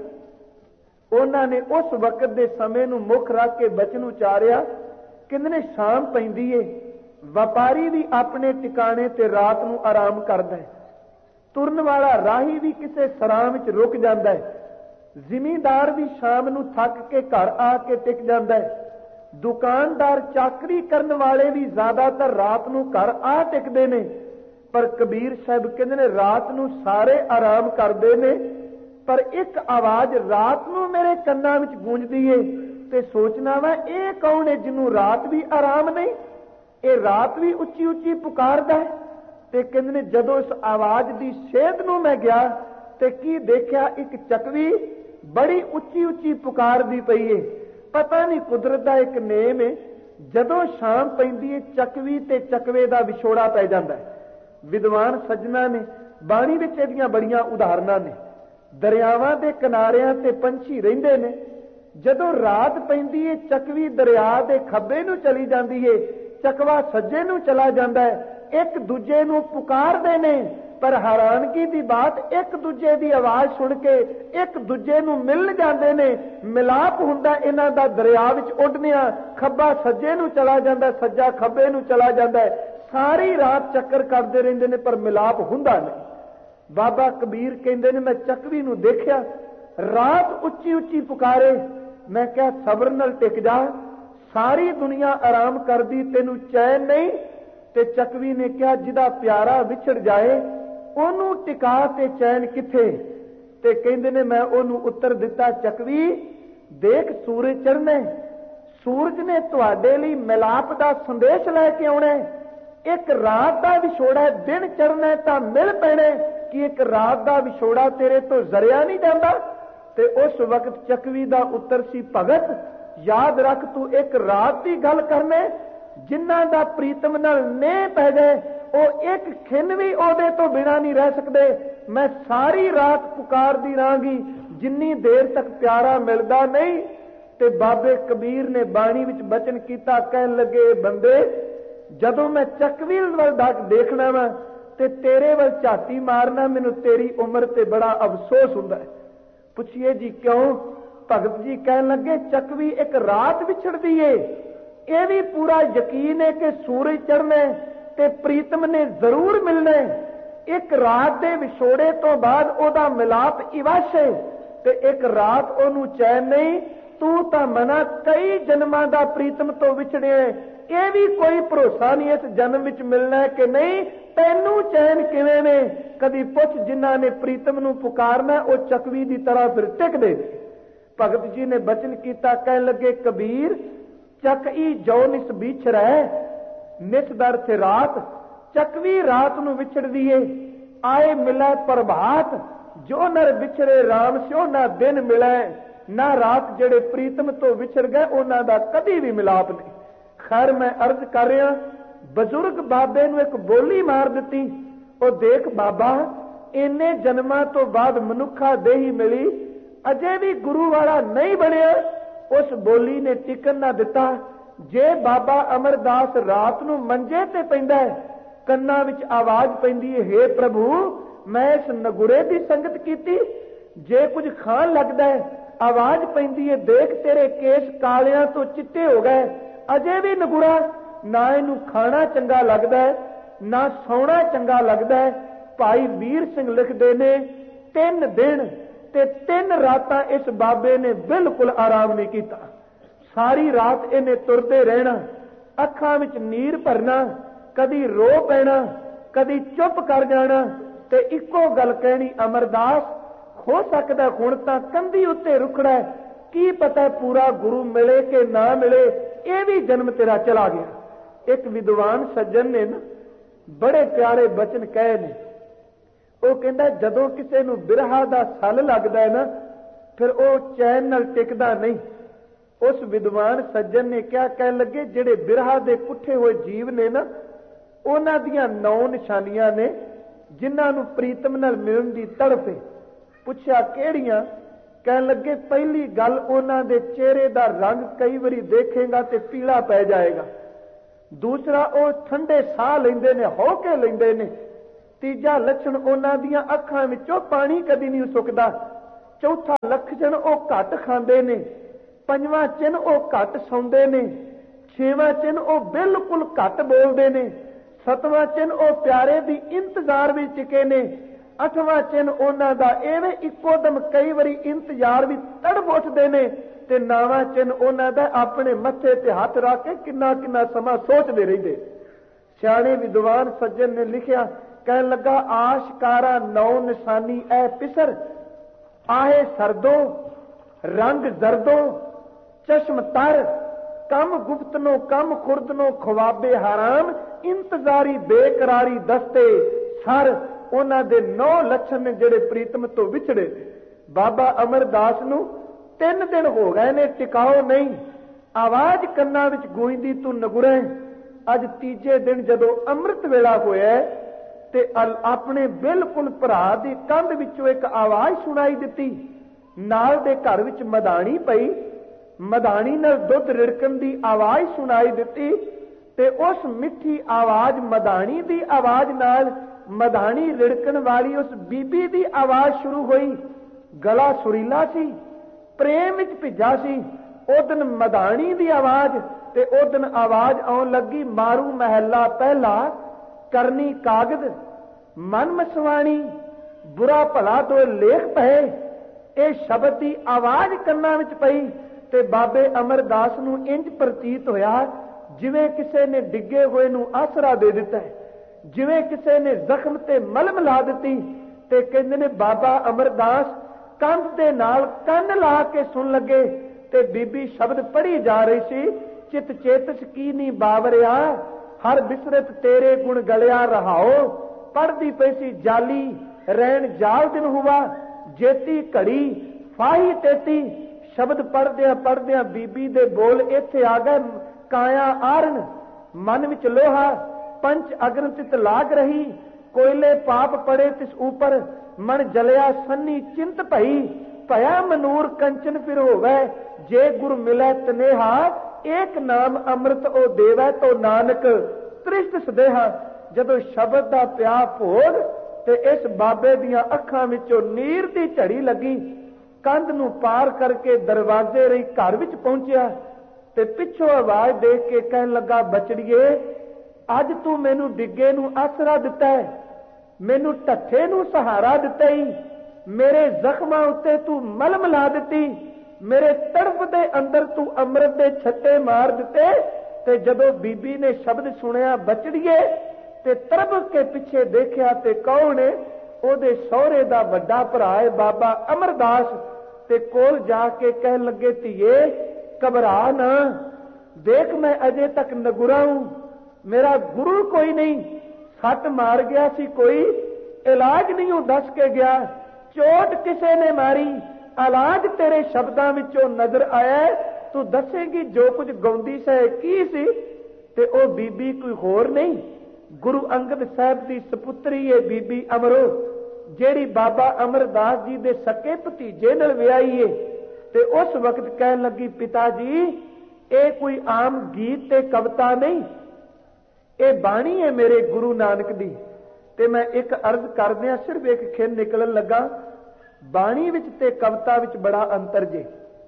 ਉਹਨਾਂ ਨੇ ਉਸ ਵਕਤ ਦੇ ਸਮੇਂ ਨੂੰ ਮੁੱਖ ਰੱਖ ਕੇ ਬਚਨ ਉਚਾਰਿਆ। ਕਹਿੰਦੇ ਨੇ ਸ਼ਾਮ ਪੈਂਦੀ ਏ, ਵਪਾਰੀ ਵੀ ਆਪਣੇ ਟਿਕਾਣੇ ਤੇ ਰਾਤ ਨੂੰ ਆਰਾਮ ਕਰਦਾ ਹੈ, ਤੁਰਨ ਵਾਲਾ ਰਾਹੀ ਵੀ ਕਿਸੇ ਸਰਾਂ ਵਿੱਚ ਰੁਕ ਜਾਂਦਾ ਹੈ, ਜ਼ਿਮੀਂਦਾਰ ਵੀ ਸ਼ਾਮ ਨੂੰ ਥੱਕ ਕੇ ਘਰ ਆ ਕੇ ਟਿਕ ਜਾਂਦਾ ਹੈ, ਦੁਕਾਨਦਾਰ ਚਾਕਰੀ ਕਰਨ ਵਾਲੇ ਵੀ ਜ਼ਿਆਦਾਤਰ ਰਾਤ ਨੂੰ ਘਰ ਆ ਟਿਕਦੇ ਨੇ। ਪਰ ਕਬੀਰ ਸਾਹਿਬ ਕਹਿੰਦੇ ਨੇ ਰਾਤ ਨੂੰ ਸਾਰੇ ਆਰਾਮ ਕਰਦੇ ਨੇ, ਪਰ ਇੱਕ ਆਵਾਜ਼ ਰਾਤ ਨੂੰ ਮੇਰੇ ਕੰਨਾਂ ਵਿੱਚ ਗੂੰਜਦੀ ਏ ਤੇ ਸੋਚਣਾ ਵਾ ਇਹ ਕੌਣ ਹੈ ਜਿਹਨੂੰ ਰਾਤ ਵੀ ਆਰਾਮ ਨਹੀਂ, ਇਹ ਰਾਤ ਵੀ ਉੱਚੀ ਉੱਚੀ ਪੁਕਾਰਦਾ ਹੈ। ਤੇ ਕਹਿੰਦੇ ਨੇ ਜਦੋਂ ਇਸ ਆਵਾਜ਼ ਦੀ ਸੇਧ ਨੂੰ ਮੈਂ ਗਿਆ ਤੇ ਕੀ ਦੇਖਿਆ, ਇੱਕ ਚੱਕਵੀ ਬੜੀ ਉੱਚੀ ਉੱਚੀ ਪੁਕਾਰਦੀ ਪਈ ਏ। ਪਤਾ ਨਹੀਂ ਕੁਦਰਤ ਦਾ ਇੱਕ ਨੇਮ ਏ, ਜਦੋਂ ਸ਼ਾਮ ਪੈਂਦੀ ਏ ਚੱਕਵੀ ਤੇ ਚੱਕਵੇ ਦਾ ਵਿਛੋੜਾ ਪੈ ਜਾਂਦਾ ਹੈ। ਵਿਦਵਾਨ ਸੱਜਣਾ ਨੇ ਬਾਣੀ ਵਿੱਚ ਇਹਦੀਆਂ ਬੜੀਆਂ ਉਦਾਹਰਨਾਂ ਨੇ। ਦਰਿਆਵਾਂ ਦੇ ਕਿਨਾਰਿਆਂ ਤੇ ਪੰਛੀ ਰਹਿੰਦੇ ਨੇ, ਜਦੋਂ ਰਾਤ ਪੈਂਦੀ ਏ ਚੱਕਵੀ ਦਰਿਆ ਦੇ ਖੱਬੇ ਨੂੰ ਚਲੀ ਜਾਂਦੀ ਏ, ਚੱਕਵਾ ਸੱਜੇ ਨੂੰ ਚਲਾ ਜਾਂਦਾ ਹੈ, ਇੱਕ ਦੂਜੇ ਨੂੰ ਪੁਕਾਰਦੇ ਨੇ। ਪਰ ਹੈਰਾਨਗੀ ਦੀ ਬਾਤ, ਇੱਕ ਦੂਜੇ ਦੀ ਆਵਾਜ਼ ਸੁਣ ਕੇ ਇੱਕ ਦੂਜੇ ਨੂੰ ਮਿਲ ਜਾਂਦੇ ਨੇ, ਮਿਲਾਪ ਹੁੰਦਾ ਇਹਨਾਂ ਦਾ ਦਰਿਆ ਵਿੱਚ ਉੱਡਦਿਆਂ। ਖੱਬਾ ਸੱਜੇ ਨੂੰ ਚਲਾ ਜਾਂਦਾ, ਸੱਜਾ ਖੱਬੇ ਨੂੰ ਚਲਾ ਜਾਂਦਾ ਹੈ, ਸਾਰੀ ਰਾਤ ਚੱਕਰ ਕਰਦੇ ਰਹਿੰਦੇ ਨੇ ਪਰ ਮਿਲਾਪ ਹੁੰਦਾ ਨਹੀਂ। ਬਾਬਾ ਕਬੀਰ ਕਹਿੰਦੇ ਨੇ ਮੈਂ ਚੱਕਵੀ ਨੂੰ ਦੇਖਿਆ ਰਾਤ ਉੱਚੀ ਉੱਚੀ ਪੁਕਾਰੇ, ਮੈਂ ਕਿਹਾ ਸਬਰ ਨਾਲ ਟਿਕ ਜਾ, ਸਾਰੀ ਦੁਨੀਆ ਆਰਾਮ ਕਰਦੀ ਤੈਨੂੰ ਚੈਨ ਨਹੀਂ। ਤੇ ਚੱਕਵੀ ਨੇ ਕਿਹਾ ਜਿਹਦਾ ਪਿਆਰਾ ਵਿਛੜ ਜਾਏ ਉਹਨੂੰ ਟਿਕਾ ਤੇ ਚੈਨ ਕਿੱਥੇ। ਤੇ ਕਹਿੰਦੇ ਨੇ ਮੈਂ ਉਹਨੂੰ ਉੱਤਰ ਦਿੱਤਾ, ਚੱਕਵੀ ਦੇਖ ਸੂਰਜ ਚੜ੍ਹਨਾ, ਸੂਰਜ ਨੇ ਤੁਹਾਡੇ ਲਈ ਮਿਲਾਪ ਦਾ ਸੰਦੇਸ਼ ਲੈ ਕੇ ਆਉਣਾ। ਇੱਕ ਰਾਤ ਦਾ ਵਿਛੋੜਾ, ਦਿਨ ਚੜ੍ਹਨਾ ਤਾਂ ਮਿਲ ਪੈਣਾ ਕਿ ਇੱਕ ਰਾਤ ਦਾ ਵਿਛੋੜਾ ਤੇਰੇ ਤੋਂ ਜ਼ਰਿਆ ਨਹੀਂ ਜਾਂਦਾ। ਤੇ ਉਸ ਵਕਤ ਚੱਕਵੀ ਦਾ ਉੱਤਰ ਸੀ, ਭਗਤ ਯਾਦ ਰੱਖ ਤੂੰ ਇੱਕ ਰਾਤ ਦੀ ਗੱਲ ਕਰਨੇ, ਜਿਨ੍ਹਾਂ ਦਾ ਪ੍ਰੀਤਮ ਨਾਲ ਨੇਹ ਪੈ ਗਏ ਉਹ ਇੱਕ ਖਿੰਨ ਵੀ ਉਹਦੇ ਤੋਂ ਬਿਨਾਂ ਨਹੀਂ ਰਹਿ ਸਕਦੇ। ਮੈਂ ਸਾਰੀ ਰਾਤ ਪੁਕਾਰਦੀ ਰਹਾਂਗੀ ਜਿੰਨੀ ਦੇਰ ਤੱਕ ਪਿਆਰਾ ਮਿਲਦਾ ਨਹੀਂ। ਤੇ ਬਾਬੇ ਕਬੀਰ ਨੇ ਬਾਣੀ ਵਿੱਚ ਬਚਨ ਕੀਤਾ, ਕਹਿਣ ਲੱਗੇ ਬੰਦੇ ਜਦੋਂ ਮੈਂ ਚੱਕਵੀ ਵੱਲ ਦੇਖਣਾ ਵਾ ਤੇ ਤੇਰੇ ਵੱਲ ਝਾਤੀ ਮਾਰਨਾ, ਮੈਨੂੰ ਤੇਰੀ ਉਮਰ ਤੇ ਬੜਾ ਅਫਸੋਸ ਹੁੰਦਾ ਹੈ। ਪੁੱਛੀਏ ਜੀ ਕਿਉਂ? ਭਗਤ ਜੀ ਕਹਿਣ ਲੱਗੇ ਚੱਕਵੀ ਇੱਕ ਰਾਤ ਵਿਛੜਦੀ ਏ, ਇਹ ਵੀ ਪੂਰਾ ਯਕੀਨ ਹੈ ਕਿ ਸੂਰਜ ਚੜ੍ਹਨਾ ਤੇ ਪ੍ਰੀਤਮ ਨੇ ਜ਼ਰੂਰ ਮਿਲਣਾ। ਇੱਕ ਰਾਤ ਦੇ ਵਿਛੋੜੇ ਤੋਂ ਬਾਅਦ ਉਹਦਾ ਮਿਲਾਪ ਇਵਸ਼ ਹੈ ਤੇ ਇੱਕ ਰਾਤ ਉਹਨੂੰ ਚੈਨ ਨਹੀਂ। ਤੂੰ ਤਾਂ ਮਨਾ ਕਈ ਜਨਮਾਂ ਦਾ ਪ੍ਰੀਤਮ ਤੋਂ ਵਿਛੜਿਆ, ਇਹ ਵੀ ਕੋਈ ਭਰੋਸਾ ਨਹੀਂ ਇਸ ਜਨਮ ਵਿੱਚ ਮਿਲਣਾ ਕਿ ਨਹੀਂ। ਤੈਨੂੰ ਚੈਨ ਕਿਵੇਂ ਨੇ? ਕਦੀ ਪੁੱਛ ਜਿਨ੍ਹਾਂ ਨੇ ਪ੍ਰੀਤਮ ਨੂੰ ਪੁਕਾਰਨਾ ਉਹ ਚੱਕਵੀ ਦੀ ਤਰ੍ਹਾਂ ਫਿਰ ਟਿਕਦੇ। ਭਗਤ ਜੀ ਨੇ ਬਚਨ ਕੀਤਾ, ਕਹਿਣ ਲੱਗੇ ਕਬੀਰ ਚੱਕਈ ਜੋ ਨਿਸ ਵਿਛੜੈ, ਨਿਸ ਦਰ ਤੇ ਰਾਤ, ਚੱਕਵੀ ਰਾਤ ਨੂੰ ਵਿਛੜਦੀ ਏ। ਆਏ ਮਿਲੈ ਪ੍ਰਭਾਤ, ਜੋ ਨਰ ਵਿਛੜੇ ਰਾਮ ਸਿਓ ਨਾ ਦਿਨ ਮਿਲੈ, ਨਾ ਰਾਤ ਜਿਹੜੇ ਪ੍ਰੀਤਮ ਤੋਂ ਵਿਛੜ ਗਏ ਉਹਨਾਂ ਦਾ ਕਦੀ ਵੀ ਮਿਲਾਪ ਨਹੀਂ। ਖੈਰ ਮੈਂ ਅਰਜ਼ ਕਰ ਰਿਹਾ, ਬਜ਼ੁਰਗ ਬਾਬੇ ਨੂੰ ਇੱਕ ਬੋਲੀ ਮਾਰ ਦਿੱਤੀ। ਉਹ ਦੇਖ ਬਾਬਾ ਇੰਨੇ ਜਨਮਾਂ ਤੋਂ ਬਾਅਦ ਮਨੁੱਖਾ ਦੇਹੀ ਮਿਲੀ, ਅਜੇ ਵੀ ਗੁਰੂ ਵਾਲਾ ਨਹੀਂ ਬਣਿਆ। ਉਸ ਬੋਲੀ ਨੇ ਟਿਕਣ ਨਾ ਦਿੱਤਾ। ਜੇ ਬਾਬਾ ਅਮਰਦਾਸ ਰਾਤ ਨੂੰ ਮੰਜੇ ਤੇ ਪੈਂਦਾ ਹੈ, ਕੰਨਾਂ ਵਿੱਚ ਆਵਾਜ਼ ਪੈਂਦੀ ਹੈ, ਹੇ ਪ੍ਰਭੂ ਮੈਂ ਇਸ ਨਗੁਰੇ ਦੀ ਸੰਗਤ ਕੀਤੀ। ਜੇ ਕੁਝ ਖਾਣ ਲੱਗਦਾ ਹੈ, ਆਵਾਜ਼ ਪੈਂਦੀ ਹੈ, ਦੇਖ ਤੇਰੇ ਕੇਸ ਕਾਲਿਆਂ ਤੋਂ ਚਿੱਟੇ ਹੋ ਗਏ। ਅਜੇ ਵੀ ਨਗੁਰਾ, ਨਾ ਇਹਨੂੰ ਖਾਣਾ ਚੰਗਾ ਲੱਗਦਾ ਹੈ, ਨਾ ਸੌਣਾ ਚੰਗਾ ਲੱਗਦਾ ਹੈ। ਭਾਈ ਵੀਰ ਸਿੰਘ ਲਿਖਦੇ ਨੇ 3 ਦਿਨ ਤੇ 3 ਰਾਤਾਂ ਇਸ ਬਾਬੇ ਨੇ ਬਿਲਕੁਲ ਆਰਾਮ ਨਹੀਂ ਕੀਤਾ। ਸਾਰੀ ਰਾਤ ਇਹਨੇ ਤੁਰਦੇ ਰਹਿਣਾ, ਅੱਖਾਂ ਵਿੱਚ ਨੀਰ ਭਰਨਾ, ਕਦੀ ਰੋ ਪੈਣਾ, ਕਦੀ ਚੁੱਪ ਕਰ ਜਾਣਾ ਤੇ ਇੱਕੋ ਗੱਲ ਕਹਿਣੀ, ਅਮਰਦਾਸ ਹੋ ਸਕਦਾ ਹੁਣ ਤਾਂ ਕੰਧੀ ਉੱਤੇ ਰੁਕਣਾ ਹੈ, ਕੀ ਪਤਾ ਪੂਰਾ ਗੁਰੂ ਮਿਲੇ ਕਿ ਨਾ ਮਿਲੇ, ਇਹ ਵੀ ਜਨਮ ਤੇਰਾ ਚਲਾ ਗਿਆ। ਇੱਕ ਵਿਦਵਾਨ ਸੱਜਣ ਨੇ ਨਾ ਬੜੇ ਪਿਆਰੇ ਬਚਨ ਕਹੇ ਨੇ। ਉਹ ਕਹਿੰਦਾ ਜਦੋਂ ਕਿਸੇ ਨੂੰ ਬਿਰਹਾ ਦਾ ਸੱਲ ਲੱਗਦਾ ਹੈ ਨਾ, ਫਿਰ ਉਹ ਚੈਨ ਨਾਲ ਟਿਕਦਾ ਨਹੀਂ। ਉਸ ਵਿਦਵਾਨ ਸੱਜਣ ਨੇ ਕਿਹਾ, ਕਹਿਣ ਲੱਗੇ ਜਿਹੜੇ ਬਿਰਹਾ ਦੇ ਪੁੱਠੇ ਹੋਏ ਜੀਵ ਨੇ ਨਾ, ਉਹਨਾਂ ਦੀਆਂ 9 ਨਿਸ਼ਾਨੀਆਂ ਨੇ ਜਿਨ੍ਹਾਂ ਨੂੰ ਪ੍ਰੀਤਮ ਨਾਲ ਮਿਲਣ ਦੀ ਤੜਫ ਹੈ। ਪੁੱਛਿਆ ਕਿਹੜੀਆਂ? ਕਹਿਣ ਲੱਗੇ ਪਹਿਲੀ ਗੱਲ ਉਹਨਾਂ ਦੇ ਚਿਹਰੇ ਦਾ ਰੰਗ ਕਈ ਵਾਰੀ ਦੇਖੇਗਾ ਤੇ ਪੀਲਾ ਪੈ ਜਾਏਗਾ। ਦੂਸਰਾ ਉਹ ਠੰਡੇ ਸਾਹ ਲੈਂਦੇ ਨੇ, ਹੌ ਕੇ ਲੈਂਦੇ ਨੇ। ਤੀਜਾ ਲੱਛਣ ਉਹਨਾਂ ਦੀਆਂ ਅੱਖਾਂ ਵਿੱਚੋਂ ਪਾਣੀ ਕਦੀ ਨਹੀਂ ਸੁੱਕਦਾ। ਚੌਥਾ ਲੱਛਣ ਉਹ ਘੱਟ ਖਾਂਦੇ ਨੇ। ਪੰਜਵਾਂ ਚਿੰਨ ਉਹ ਘੱਟ ਸੌਂਦੇ ਨੇ। ਛੇਵਾਂ ਚਿੰਨ ਉਹ ਬਿਲਕੁਲ ਘੱਟ ਬੋਲਦੇ ਨੇ। ਸਤਵਾਂ ਚਿੰਨ ਉਹ ਪਿਆਰੇ ਦੀ ਇੰਤਜ਼ਾਰ ਵਿੱਚ ਟਿਕੇ ਨੇ। ਅੱਠਵਾਂ ਚਿੰਨ ਉਹਨਾਂ ਦਾ ਐਵੇਂ ਇੱਕੋ ਦਮ ਕਈ ਵਾਰੀ ਇੰਤਜ਼ਾਰ ਵਿੱਚ ਤੜਫ ਉੱਠਦੇ ਨੇ। ਤੇ ਨੌਵਾਂ ਚਿੰਨ ਉਹਨਾਂ ਦਾ ਆਪਣੇ ਮੱਥੇ ਤੇ ਹੱਥ ਰੱਖ ਕੇ ਕਿੰਨਾ ਕਿੰਨਾ ਸਮਾਂ ਸੋਚਦੇ ਰਹਿੰਦੇ। ਸਿਆਣੇ ਵਿਦਵਾਨ ਸੱਜਣ ਨੇ ਲਿਖਿਆ, ਕਹਿਣ ਲੱਗਾ ਆਸ਼ਕਾਰਾ 9 ਨਿਸ਼ਾਨੀ ਐ ਪਿਸਰ, ਆਹੇ ਸਰਦੋ ਰੰਗ ਜ਼ਰਦੋ ਚਸ਼ਮ ਤਰ, ਕਮ ਗੁਪਤਨੋ ਕਮ ਖੁਰਦਨੋ ਖਵਾਬੇ ਹਰਾਮ, ਇੰਤਜ਼ਾਰੀ ਬੇਕਰਾਰੀ ਦਸਤੇ ਸਰ। ਉਹਨਾਂ ਦੇ 9 ਲੱਛਣ ਨੇ ਜਿਹੜੇ ਪ੍ਰੀਤਮ ਤੋਂ ਵਿਛੜੇ। ਬਾਬਾ ਅਮਰਦਾਸ ਨੂੰ 3 ਦਿਨ ਹੋ ਗਏ ਨੇ, ਟਿਕਾਓ ਨਹੀਂ। ਆਵਾਜ਼ ਕੰਨਾਂ ਵਿੱਚ ਗੂੰਜਦੀ, ਤੂੰ ਨਗੁਰੇ। ਅੱਜ ਤੀਜੇ ਦਿਨ ਜਦੋਂ ਅੰਮ੍ਰਿਤ ਵੇਲਾ ਹੋਇਆ ਤੇ ਆਪਣੇ ਬਿਲਕੁਲ ਭਰਾ ਦੀ ਕੰਧ ਵਿੱਚੋਂ ਇੱਕ ਆਵਾਜ਼ ਸੁਣਾਈ ਦਿੱਤੀ। ਨਾਲ ਦੇ ਘਰ ਵਿੱਚ ਮਧਾਣੀ ਪਈ, ਮਧਾਣੀ ਨਾਲ ਦੁੱਧ ਰਿੜਕਣ ਦੀ ਆਵਾਜ਼ ਸੁਣਾਈ ਦਿੱਤੀ। ਤੇ ਉਸ ਮਿੱਠੀ ਆਵਾਜ਼ ਮਧਾਣੀ ਦੀ ਆਵਾਜ਼ ਨਾਲ ਮਧਾਣੀ ਰਿੜਕਣ ਵਾਲੀ ਉਸ ਬੀਬੀ ਦੀ ਆਵਾਜ਼ ਸ਼ੁਰੂ ਹੋਈ। ਗਲਾ ਸੁਰੀਲਾ ਸੀ, ਪ੍ਰੇਮ ਵਿੱਚ ਭਿੱਜਾ ਸੀ। ਉਦਨ ਮਧਾਣੀ ਦੀ ਆਵਾਜ਼ ਤੇ ਉਦਨ ਆਵਾਜ਼ ਆਉਣ ਲੱਗੀ, ਮਾਰੂ ਮਹਿਲਾ ਪਹਿਲਾ ਕਰਨੀ ਕਾਗਦ ਮਨ ਮਸਵਾਣੀ, ਬੁਰਾ ਭਲਾ ਦੋ ਲੇਖ ਪਏ। ਇਹ ਸ਼ਬਦ ਦੀ ਆਵਾਜ਼ ਕੰਨਾਂ ਵਿੱਚ ਪਈ ਤੇ ਬਾਬੇ ਅਮਰਦਾਸ ਨੂੰ ਇੰਜ ਪ੍ਰਤੀਤ ਹੋਇਆ ਜਿਵੇਂ ਕਿਸੇ ਨੇ ਡਿੱਗੇ ਹੋਏ ਨੂੰ ਆਸਰਾ ਦੇ ਦਿੱਤਾ ਹੈ, ਜਿਵੇਂ ਕਿਸੇ ਨੇ ਜ਼ਖਮ ਤੇ ਮਲਮ ਲਾ ਦਿੱਤੀ। ਤੇ ਕਹਿੰਦੇ ਨੇ ਬਾਬਾ ਅਮਰਦਾਸ ਕੰਧ ਦੇ ਨਾਲ ਕੰਨ ਲਾ ਕੇ ਸੁਣ ਲੱਗੇ ਤੇ ਬੀਬੀ ਸ਼ਬਦ ਪੜ੍ਹੀ ਜਾ ਰਹੀ ਸੀ। ਚਿਤ ਚੇਤਸ ਕੀ ਨੀ ਬਾਵਰਿਆ, ਹਰ ਬਿਸਰਤ ਤੇਰੇ ਗੁਣ ਗਲਿਆ ਰਹਾਓ। ਪੜ੍ਹਦੀ ਪਈ ਸੀ ਜਾਲੀ ਰਹਿਣ ਜਾਲ ਦਿਨ ਹੁਆ, ਜੇਤੀ ਘੜੀ ਫਾਹੀ ਤੇਤੀ। ਸ਼ਬਦ ਪੜ੍ਹਦਿਆਂ ਬੀਬੀ ਦੇ ਬੋਲ ਇੱਥੇ ਆ ਗਏ। ਕਾਇਆ ਆਰਨ ਮਨ ਵਿੱਚ ਲੋਹਾ, ਪੰਚ ਅਗਨ ਤਿਤ ਲਾਗ ਰਹੀ। ਕੋਇਲੇ ਪਾਪ ਪੜੇ ਤਿਸ ਉਪਰ, ਮਨ ਜਲਿਆ ਸੰਨੀ ਚਿੰਤ ਭਈ। ਭਇਆ ਮਨੂਰ ਕੰਚਨ ਫਿਰ ਹੋਵੇ, ਜੇ ਗੁਰ ਮਿਲੈ ਤਨੇਹਾ। ਏਕ ਨਾਮ ਅੰਮ੍ਰਿਤ ਉਹ ਦੇਵੈ, ਤੋ ਨਾਨਕ ਤ੍ਰਿਸ਼ਟ ਸਦੇਹਾ। ਜਦੋਂ ਸ਼ਬਦ ਦਾ ਪਿਆ ਭੋਗ ਤੇ ਇਸ ਬਾਬੇ ਦੀਆਂ ਅੱਖਾਂ ਵਿੱਚੋਂ ਨੀਰ ਦੀ ਝੜੀ ਲੱਗੀ। ਕੰਧ ਨੂੰ ਪਾਰ ਕਰਕੇ ਦਰਵਾਜ਼ੇ ਰਹੀ ਘਰ ਵਿੱਚ ਪਹੁੰਚਿਆ ਤੇ ਪਿੱਛੋਂ ਆਵਾਜ਼ ਦੇਖ ਕੇ ਕਹਿਣ ਲੱਗਾ, ਬਚੜੀਏ ਅੱਜ ਤੂੰ ਮੈਨੂੰ ਡਿੱਗੇ ਨੂੰ ਆਸਰਾ ਦਿੱਤਾ ਹੈ, ਮੈਨੂੰ ਢੱਠੇ ਨੂੰ ਸਹਾਰਾ ਦਿੱਤਾ ਹੀ, ਮੇਰੇ ਜ਼ਖਮਾਂ ਉੱਤੇ ਤੂੰ ਮਲਮ ਲਾ ਦਿੱਤੀ, ਮੇਰੇ ਤੜਫ ਦੇ ਅੰਦਰ ਤੂੰ ਅੰਮ੍ਰਿਤ ਦੇ ਛੱਟੇ ਮਾਰ ਦਿੱਤੇ। ਤੇ ਜਦੋਂ ਬੀਬੀ ਨੇ ਸ਼ਬਦ ਸੁਣਿਆ ਬਚੜੀਏ ਤੇ ਤੜਫ ਕੇ ਪਿੱਛੇ ਦੇਖਿਆ ਤੇ ਕੌਣ ਹੈ? ਉਹਦੇ ਸਹੁਰੇ ਦਾ ਵੱਡਾ ਭਰਾ ਹੈ ਬਾਬਾ ਅਮਰਦਾਸ। ਤੇ ਕੋਲ ਜਾ ਕੇ ਕਹਿਣ ਲੱਗੇ, ਧੀਏ ਘਬਰਾ ਨਾ, ਦੇਖ ਮੈਂ ਅਜੇ ਤੱਕ ਨਗੁਰਾ ਹੂੰ, ਮੇਰਾ ਗੁਰੂ ਕੋਈ ਨਹੀਂ, ਸੱਟ ਮਾਰ ਗਿਆ ਸੀ ਕੋਈ, ਇਲਾਜ ਨਹੀਂ ਉਹ ਦੱਸ ਕੇ ਗਿਆ, ਚੋਟ ਕਿਸੇ ਨੇ ਮਾਰੀ, ਇਲਾਜ ਤੇਰੇ ਸ਼ਬਦਾਂ ਵਿੱਚੋਂ ਨਜ਼ਰ ਆਇਆ, ਤੂੰ ਦੱਸੇਗੀ ਜੋ ਕੁਝ ਗਾਉਂਦੀ ਸੈ ਕੀ ਸੀ? ਤੇ ਉਹ ਬੀਬੀ ਕੋਈ ਹੋਰ ਨਹੀਂ, ਗੁਰੂ ਅੰਗਦ ਸਾਹਿਬ ਦੀ ਸਪੁੱਤਰੀ ਹੈ ਬੀਬੀ ਅਮਰੋ, ਜਿਹੜੀ ਬਾਬਾ ਅਮਰਦਾਸ ਜੀ ਦੇ ਸਕੇ ਭਤੀਜੇ ਨਾਲ ਵਿਆਹੀ ਏ। ਤੇ ਉਸ ਵਕਤ ਕਹਿਣ ਲੱਗੀ, ਪਿਤਾ ਜੀ ਇਹ ਕੋਈ ਆਮ ਗੀਤ ਤੇ ਕਵਿਤਾ ਨਹੀਂ, ਇਹ ਬਾਣੀ ਹੈ ਮੇਰੇ ਗੁਰੂ ਨਾਨਕ ਦੀ। ਤੇ ਮੈਂ ਇੱਕ ਅਰਜ਼ ਕਰਦਿਆਂ ਸਿਰਫ ਇੱਕ ਖਿੰਨ ਨਿਕਲਣ ਲੱਗਾ, ਬਾਣੀ ਵਿੱਚ ਤੇ ਕਵਿਤਾ ਵਿੱਚ ਬੜਾ ਅੰਤਰ ਜੇ।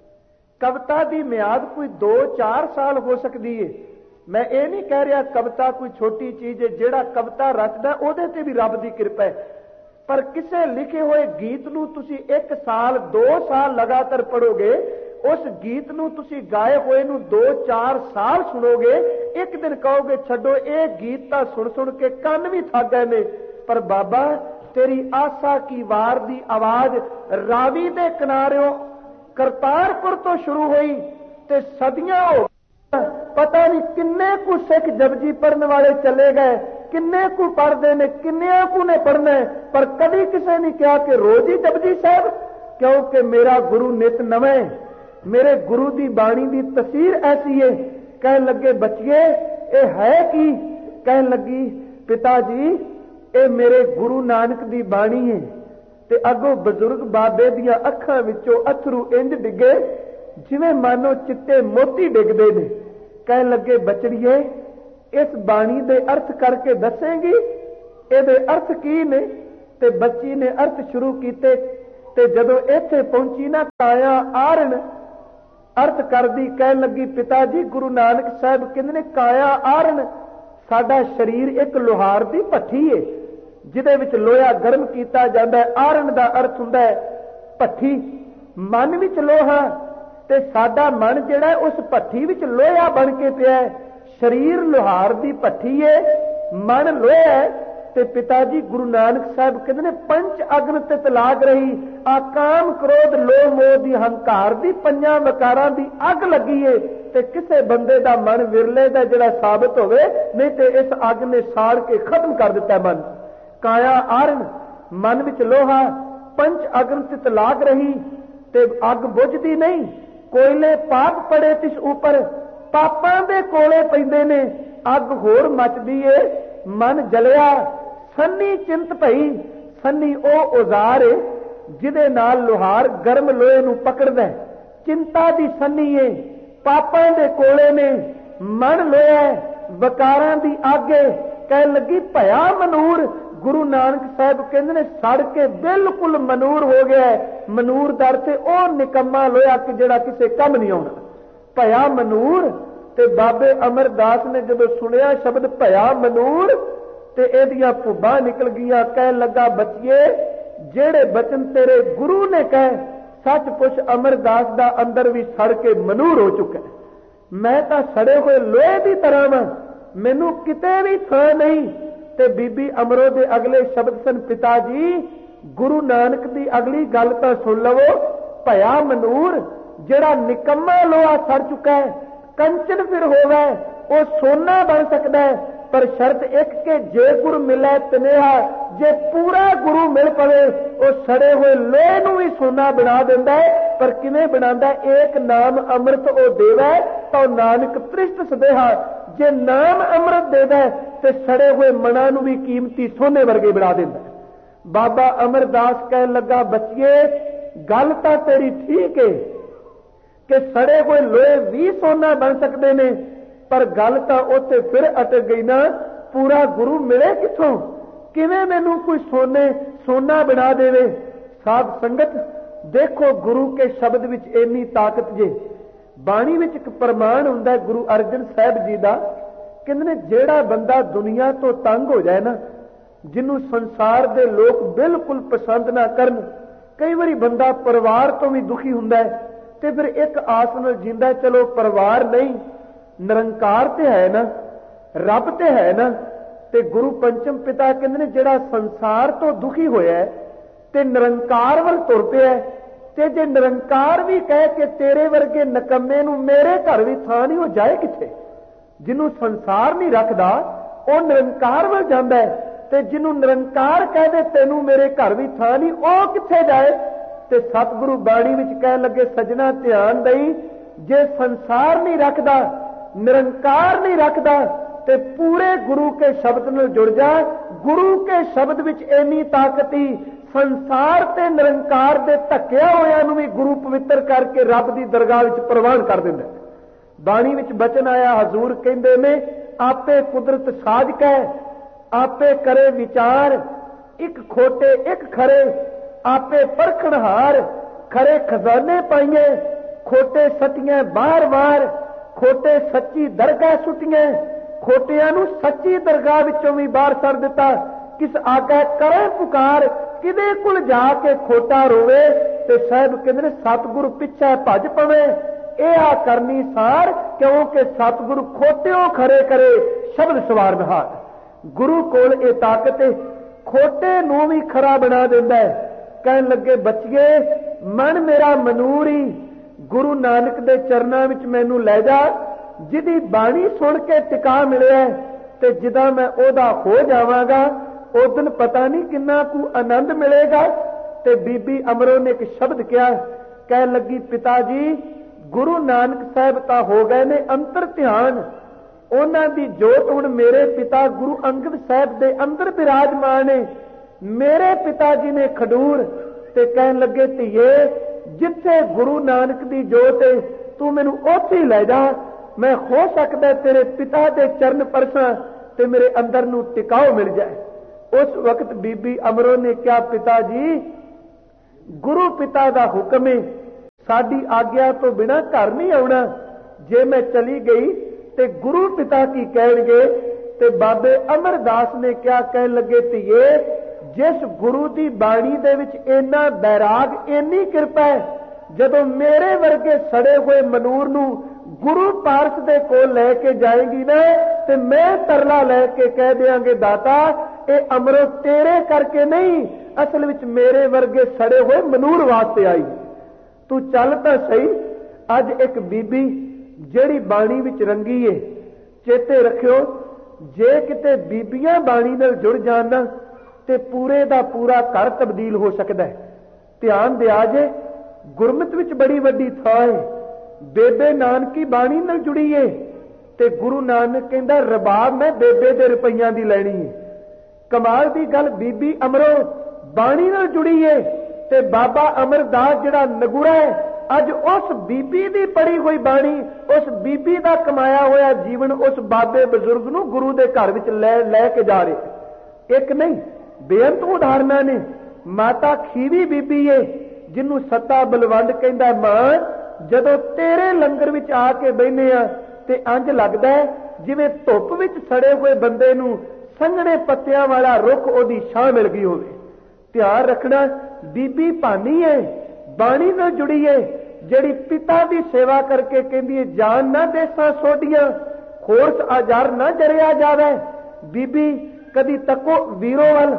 ਕਵਿਤਾ ਦੀ ਮਿਆਦ ਕੋਈ 2-4 ਸਾਲ ਹੋ ਸਕਦੀ ਏ। ਮੈਂ ਇਹ ਨਹੀਂ ਕਹਿ ਰਿਹਾ ਕਵਿਤਾ ਕੋਈ ਛੋਟੀ ਚੀਜ਼ ਹੈ, ਜਿਹੜਾ ਕਵਿਤਾ ਰਚਦਾ ਉਹਦੇ ਤੇ ਵੀ ਰੱਬ ਦੀ ਕਿਰਪਾ ਹੈ। ਪਰ ਕਿਸੇ ਲਿਖੇ ਹੋਏ ਗੀਤ ਨੂੰ ਤੁਸੀਂ 1 ਸਾਲ 2 ਸਾਲ ਲਗਾਤਾਰ ਪੜੋਗੇ, ਉਸ ਗੀਤ ਨੂੰ ਤੁਸੀਂ ਗਾਏ ਹੋਏ ਨੂੰ 2-4 ਸਾਲ ਸੁਣੋਗੇ, ਇੱਕ ਦਿਨ ਕਹੋਗੇ ਛੱਡੋ ਇਹ ਗੀਤ ਤਾਂ ਸੁਣ ਸੁਣ ਕੇ ਕੰਨ ਵੀ ਥੱਕ ਗਏ ਨੇ। ਪਰ ਬਾਬਾ ਤੇਰੀ ਆਸਾ ਕੀ ਵਾਰ ਦੀ ਆਵਾਜ਼ ਰਾਵੀ ਦੇ ਕਿਨਾਰਿਓਂ ਕਰਤਾਰਪੁਰ ਤੋਂ ਸ਼ੁਰੂ ਹੋਈ ਤੇ ਸਦੀਆਂ ਹੋ ਪਤਾ ਨਹੀਂ ਕਿੰਨੇ ਕੁ ਸਿੱਖ ਜਪਜੀ ਪੜਨ ਵਾਲੇ ਚਲੇ ਗਏ, ਕਿੰਨੇ ਕੁ ਪੜਦੇ ਨੇ, ਕਿੰਨਿਆਂ ਕੁ ਨੇ ਪੜਨਾ, ਪਰ ਕਦੀ ਕਿਸੇ ਨੇ ਕਿਹਾ ਕਿ ਰੋਜ਼ ਹੀ ਜਪਜੀ ਸਾਹਿਬ, ਕਿਉਂਕਿ ਮੇਰਾ ਗੁਰੂ ਨਿਤ ਨਵੇਂ, ਮੇਰੇ ਗੁਰੂ ਦੀ ਬਾਣੀ ਦੀ ਤਸਵੀਰ ਐਸੀ ਹੈ। ਕਹਿਣ ਲੱਗੇ ਬੱਚੀਏ ਇਹ ਹੈ ਕੀ? ਕਹਿਣ ਲੱਗੀ ਪਿਤਾ ਜੀ ਇਹ ਮੇਰੇ ਗੁਰੂ ਨਾਨਕ ਦੀ ਬਾਣੀ ਹੈ। ਤੇ ਅੱਗੋਂ ਬਜ਼ੁਰਗ ਬਾਬੇ ਦੀਆਂ ਅੱਖਾਂ ਵਿੱਚੋਂ ਅਥਰੂ ਇੰਜ ਡਿੱਗੇ ਜਿਵੇਂ ਮਾਨੋ ਚਿੱਟੇ ਮੋਤੀ ਡਿੱਗਦੇ ਨੇ। ਕਹਿਣ ਲੱਗੇ ਬਚੜੀਏ ਇਸ ਬਾਣੀ ਦੇ ਅਰਥ ਕਰਕੇ ਦੱਸੇਂਗੀ, ਇਹਦੇ ਅਰਥ ਕੀ ਨੇ? ਤੇ ਬੱਚੀ ਨੇ ਅਰਥ ਸ਼ੁਰੂ ਕੀਤੇ। ਤੇ ਜਦੋਂ ਇੱਥੇ ਪਹੁੰਚੀ ਨਾ ਕਾਇਆ ਆਰਨ ਅਰਥ ਕਰਦੀ, ਕਹਿਣ ਲੱਗੀ ਪਿਤਾ ਜੀ ਗੁਰੂ ਨਾਨਕ ਸਾਹਿਬ ਕਹਿੰਦੇ ਨੇ ਕਾਇਆ ਆਰਨ, ਸਾਡਾ ਸਰੀਰ ਇੱਕ ਲੋਹਾਰ ਦੀ ਭੱਠੀ ਹੈ ਜਿਹਦੇ ਵਿੱਚ ਲੋਹਾ ਗਰਮ ਕੀਤਾ ਜਾਂਦਾ ਹੈ। ਆਰਨ ਦਾ ਅਰਥ ਹੁੰਦਾ ਹੈ ਭੱਠੀ, ਮਨ ਵਿੱਚ ਲੋਹਾ, ਤੇ ਸਾਡਾ ਮਨ ਜਿਹੜਾ ਉਸ ਭੱਠੀ ਵਿੱਚ ਲੋਹਾ ਬਣ ਕੇ ਪਿਆ ਹੈ। ਸਰੀਰ ਲੋਹਾਰ ਦੀ ਭੱਠੀ ਹੈ, ਮਨ ਲੋਹਾ ਹੈ। ਤੇ ਪਿਤਾ ਜੀ ਗੁਰੂ ਨਾਨਕ ਸਾਹਿਬ ਕਹਿੰਦੇ ਨੇ ਪੰਚ ਅਗਨ ਤੇ ਤਲਾਕ ਰਹੀ, ਆ ਕਾਮ ਕ੍ਰੋਧ ਲੋਭ ਮੋਹ ਦੀ ਹੰਕਾਰ ਦੀ 5 ਵਿਕਾਰਾਂ ਦੀ ਅੱਗ ਲੱਗੀ ਏ। ਤੇ ਕਿਸੇ ਬੰਦੇ ਦਾ ਮਨ ਵਿਰਲੇ ਦਾ ਜਿਹੜਾ ਸਾਬਤ ਹੋਵੇ, ਨਹੀਂ ਤੇ ਇਸ ਅੱਗ ਨੇ ਸਾੜ ਕੇ ਖਤਮ ਕਰ ਦਿੱਤਾ ਮਨ। ਕਾਇਆ ਆਰਨ ਮਨ ਵਿੱਚ ਲੋਹਾ, ਪੰਚ ਅਗਨ ਤੇ ਤਲਾਕ ਰਹੀ, ਤੇ ਅੱਗ ਬੁਝਦੀ ਨਹੀਂ। ਕੋਇਲੇ ਪਾਪ ਪੜੇ ਤਿਸ ਉਪਰ, ਪਾਪਾਂ ਦੇ ਕੋਲੇ ਪੈਂਦੇ ਨੇ, ਅੱਗ ਹੋਰ ਮਚਦੀ ਏ। ਮਨ ਜਲਿਆ ਸੰਨੀ ਚਿੰਤ ਭਈ, ਸੰਨੀ ਉਹ ਔਜ਼ਾਰ ਏ ਜਿਹਦੇ ਨਾਲ ਲੋਹਾਰ ਗਰਮ ਲੋਹੇ ਨੂੰ ਪਕੜਦਾ। ਚਿੰਤਾ ਦੀ ਸੰਨੀ ਏ, ਪਾਪਾਂ ਦੇ ਕੋਲੇ ਨੇ, ਮਨ ਲੋਹਾ, ਵਿਕਾਰਾਂ ਦੀ ਅੱਗ ਏ। ਕਹਿਣ ਲੱਗੀ ਭਇਆ ਮਨੂਰ, ਗੁਰੂ ਨਾਨਕ ਸਾਹਿਬ ਕਹਿੰਦੇ ਨੇ ਸੜ ਕੇ ਬਿਲਕੁਲ ਮਨੂਰ ਹੋ ਗਿਆ। ਮਨੂਰ ਦਰ ਤੇ ਉਹ ਨਿਕੰਮਾ ਲੋਹਾ ਕਿ ਜਿਹੜਾ ਕਿਸੇ ਕੰਮ ਨਹੀਂ ਆਉਣਾ, ਭਇਆ ਮਨੂਰ। ਤੇ ਬਾਬੇ ਅਮਰਦਾਸ ਨੇ ਜਦੋਂ ਸੁਣਿਆ ਸ਼ਬਦ ਭਇਆ ਮਨੂਰ ਤੇ ਇਹਦੀਆਂ ਭੁੱਬਾਂ ਨਿਕਲ ਗਈਆਂ। ਕਹਿਣ ਲੱਗਾ ਬੱਚੀਏ ਜਿਹੜੇ ਬਚਨ ਤੇਰੇ ਗੁਰੂ ਨੇ ਕਹੇ, ਸੱਚ ਪੁੱਛ ਅਮਰਦਾਸ ਦਾ ਅੰਦਰ ਵੀ ਸੜ ਕੇ ਮਨੂਰ ਹੋ ਚੁੱਕਾ। ਮੈਂ ਤਾਂ ਸੜੇ ਹੋਏ ਲੋਹੇ ਦੀ ਤਰ੍ਹਾਂ ਵਾਂ, ਮੈਨੂੰ ਕਿਤੇ ਵੀ ਥਾਂ ਨਹੀਂ। ਤੇ ਬੀਬੀ ਅਮਰੋ ਦੇ ਅਗਲੇ ਸ਼ਬਦ ਸਨ, ਪਿਤਾ ਜੀ गुरु नानक की अगली गल तो सुन लवो, भया मनूर जिहड़ा निकम्मा लोहा सड़ चुका है, कंचन फिर होवे वो सोना बन सकता है, पर शर्त एक के जे गुरु मिले तनेहा, जे पूरा गुरु मिल पवे वो सड़े हुए लोहे नूं भी सोना बना देंदा है। पर किवें बनांदा? एक नाम अमृत वो देवे तो नानक त्रिष्ट सदेहा, जे नाम अमृत देवे ते सड़े हुए मना नूं भी कीमती सोने वर्गे बना देंदा है। बाबा अमरदास कह लगा, बचिए गल तां तेरी ठीक है कि सड़े हुए लोहे भी सोना बन सकते हैं, पर गल तां उत्ते फिर अटक गई ना, पूरा गुरु मिले किथों? किवें मैनूं कोई सोना बना देवे? साध संगत देखो, गुरु के शब्द विच इन्नी ताकत जे। बाणी विच एक प्रमाण हुंदा है गुरु अर्जन साहब जी दा, कहंदे ने जेड़ा बंदा दुनिया तो तंग हो जाए ना, जिन्हों संसार दे लोग बिल्कुल पसंद ना करन, कई बारी बंदा परिवार तो भी दुखी हुंदा है ते फिर एक आस नाल जींदा है, चलो परिवार नहीं निरंकार ते है ना, रब ते है ना। ते गुरु पंचम पिता कहंदे ने जेड़ा संसार तो दुखी होया है ते निरंकार वल तुर पिया है, ते जे निरंकार भी कह के तेरे वर्गे नकम्मे नूं मेरे घर भी थां नहीं, हो जाए किथे? जिन्हों संसार नहीं रखदा वो निरंकार वल जांदा है, ते जिन्हों निरंकार कह दे तेनू मेरे घर भी थां नहीं, वो किथे जाए? ते सतगुरु बाणी विच कह लगे, सजना ध्यान दई, जे संसार नहीं रखदा, निरंकार नहीं रखदा, ते पूरे गुरु के शब्द नाल जुड़ जा। गुरु के शब्द विच इन्नी ताकत ही संसार ते निरंकार दे धक्किया होया नूं भी गुरु पवित्र करके रब दी दरगाह विच प्रवान कर दिंदा है। बाणी विच बचन आया, हजूर कहंदे ने, आपे कुदरत साज कै, आपे करे विचार, एक खोटे एक खरे, आपे परखणहार, खरे खजाने पाइए, खोटे सटियां बार बार, खोटे सच्ची दरगाह सुटियां, खोटियां नूं सच्ची दरगाह विचों भी बाहर कर दिता। किस आगे करे पुकार, किदे कुल जाके खोटा रोवे, ते साहब कहंदे ने सतगुरु पिछे भज पवे, ए आ करनी सार, क्योंकि सतगुरु खोटियों खरे करे, शब्द सवार बहार। गुरु कोल ये ताकत है, खोटे नूं भी खरा बना देंदा है। कहन लगे, बचिए मन मेरा मनूर ही, गुरु नानक दे चरनां विच मैनू लै जा, जिहदी बाणी सुन के टिका मिलिया ते जिदा मैं ओदा हो जावांगा, उस दिन पता नहीं किन्ना कु आनंद मिलेगा। ते बीबी अमरों ने एक शब्द कहा, कह लगी, पिता जी गुरु नानक साहब तां हो गए ने अंतर ध्यान, उन्हां दी जोत हुण मेरे पिता गुरु अंगद साहब दे अंदर विराजमान है। मेरे पिता जी ने खडूर ते कहन लगे, धीए जिथे गुरु नानक दी जोत है तू मैनू उत्थे ही लै जा, मैं हो सकता तेरे पिता दे चरण परसां ते मेरे अंदर नू टिकाओ मिल जाए। उस वक्त बीबी अमरों ने क्या, पिता जी गुरु पिता दा हुक्म है, साडी आग्या तो बिना घर नहीं आउणा, जे मैं चली गई ते गुरु पिता की कहणगे। ते बाबे अमरदास ने क्या कहन लगे, धीए जिस गुरु की बाणी दे विच इन्ना बैराग, इन्नी किरपा है, जदों मेरे वर्गे सड़े हुए मनूर नूं गुरु पारस दे कोल लैके जाएगी ना, ते मैं तरला लैके कह देंगे, दाता ये अमरो तेरे करके नहीं, असल विच मेरे वर्गे सड़े हुए मनूर वास्ते आई। तू चल तां सही। अज एक बीबी जेड़ी बाणी विच रंगी है, चेते रखियो, जे किते बीबियां बाणी नाल जुड़ जाण ना ते पूरे दा पूरा घर तब्दील हो सकता है। ध्यान दिया जे, गुरमत विच बड़ी वड्डी थां है, बेबे नानकी बाणी नाल जुड़ी है, ते गुरु नानक कहंदा रबाब मैं बेबे दे रुपइयां दी लैणी है। कमाल दी गल, बीबी अमरो बाणी नाल जुड़ी है, ते बाबा अमरदास जिहड़ा नगुरा है, अज उस बीबी दी पढ़ी हुई बाणी, उस बीबी दा कमाया होया जीवन उस बाबे बजुर्ग नूं गुरु दे घर विच लै के जा रहे। एक नहीं बेअंत उदाहरणां ने। माता खीवी बीबी है, जिन्हों सत्ता बलवंड कहंदा, मां जदों तेरे लंगर विच आके बहने आ ते इंज लगदा है जिवें धुप विच सड़े हुए बंदे नूं संघणे पत्तियां वाला रुख ओदी छां मिल गई होवे। ध्यान रखना, बीबी भानी है, बाणी नाल जुड़ी है, जिहड़ी पिता दी सेवा करके कहंदी है, जान ना देसां सोडियां, खोरस आजार ना जरिया जावे। बीबी कदी तको वीरो वल,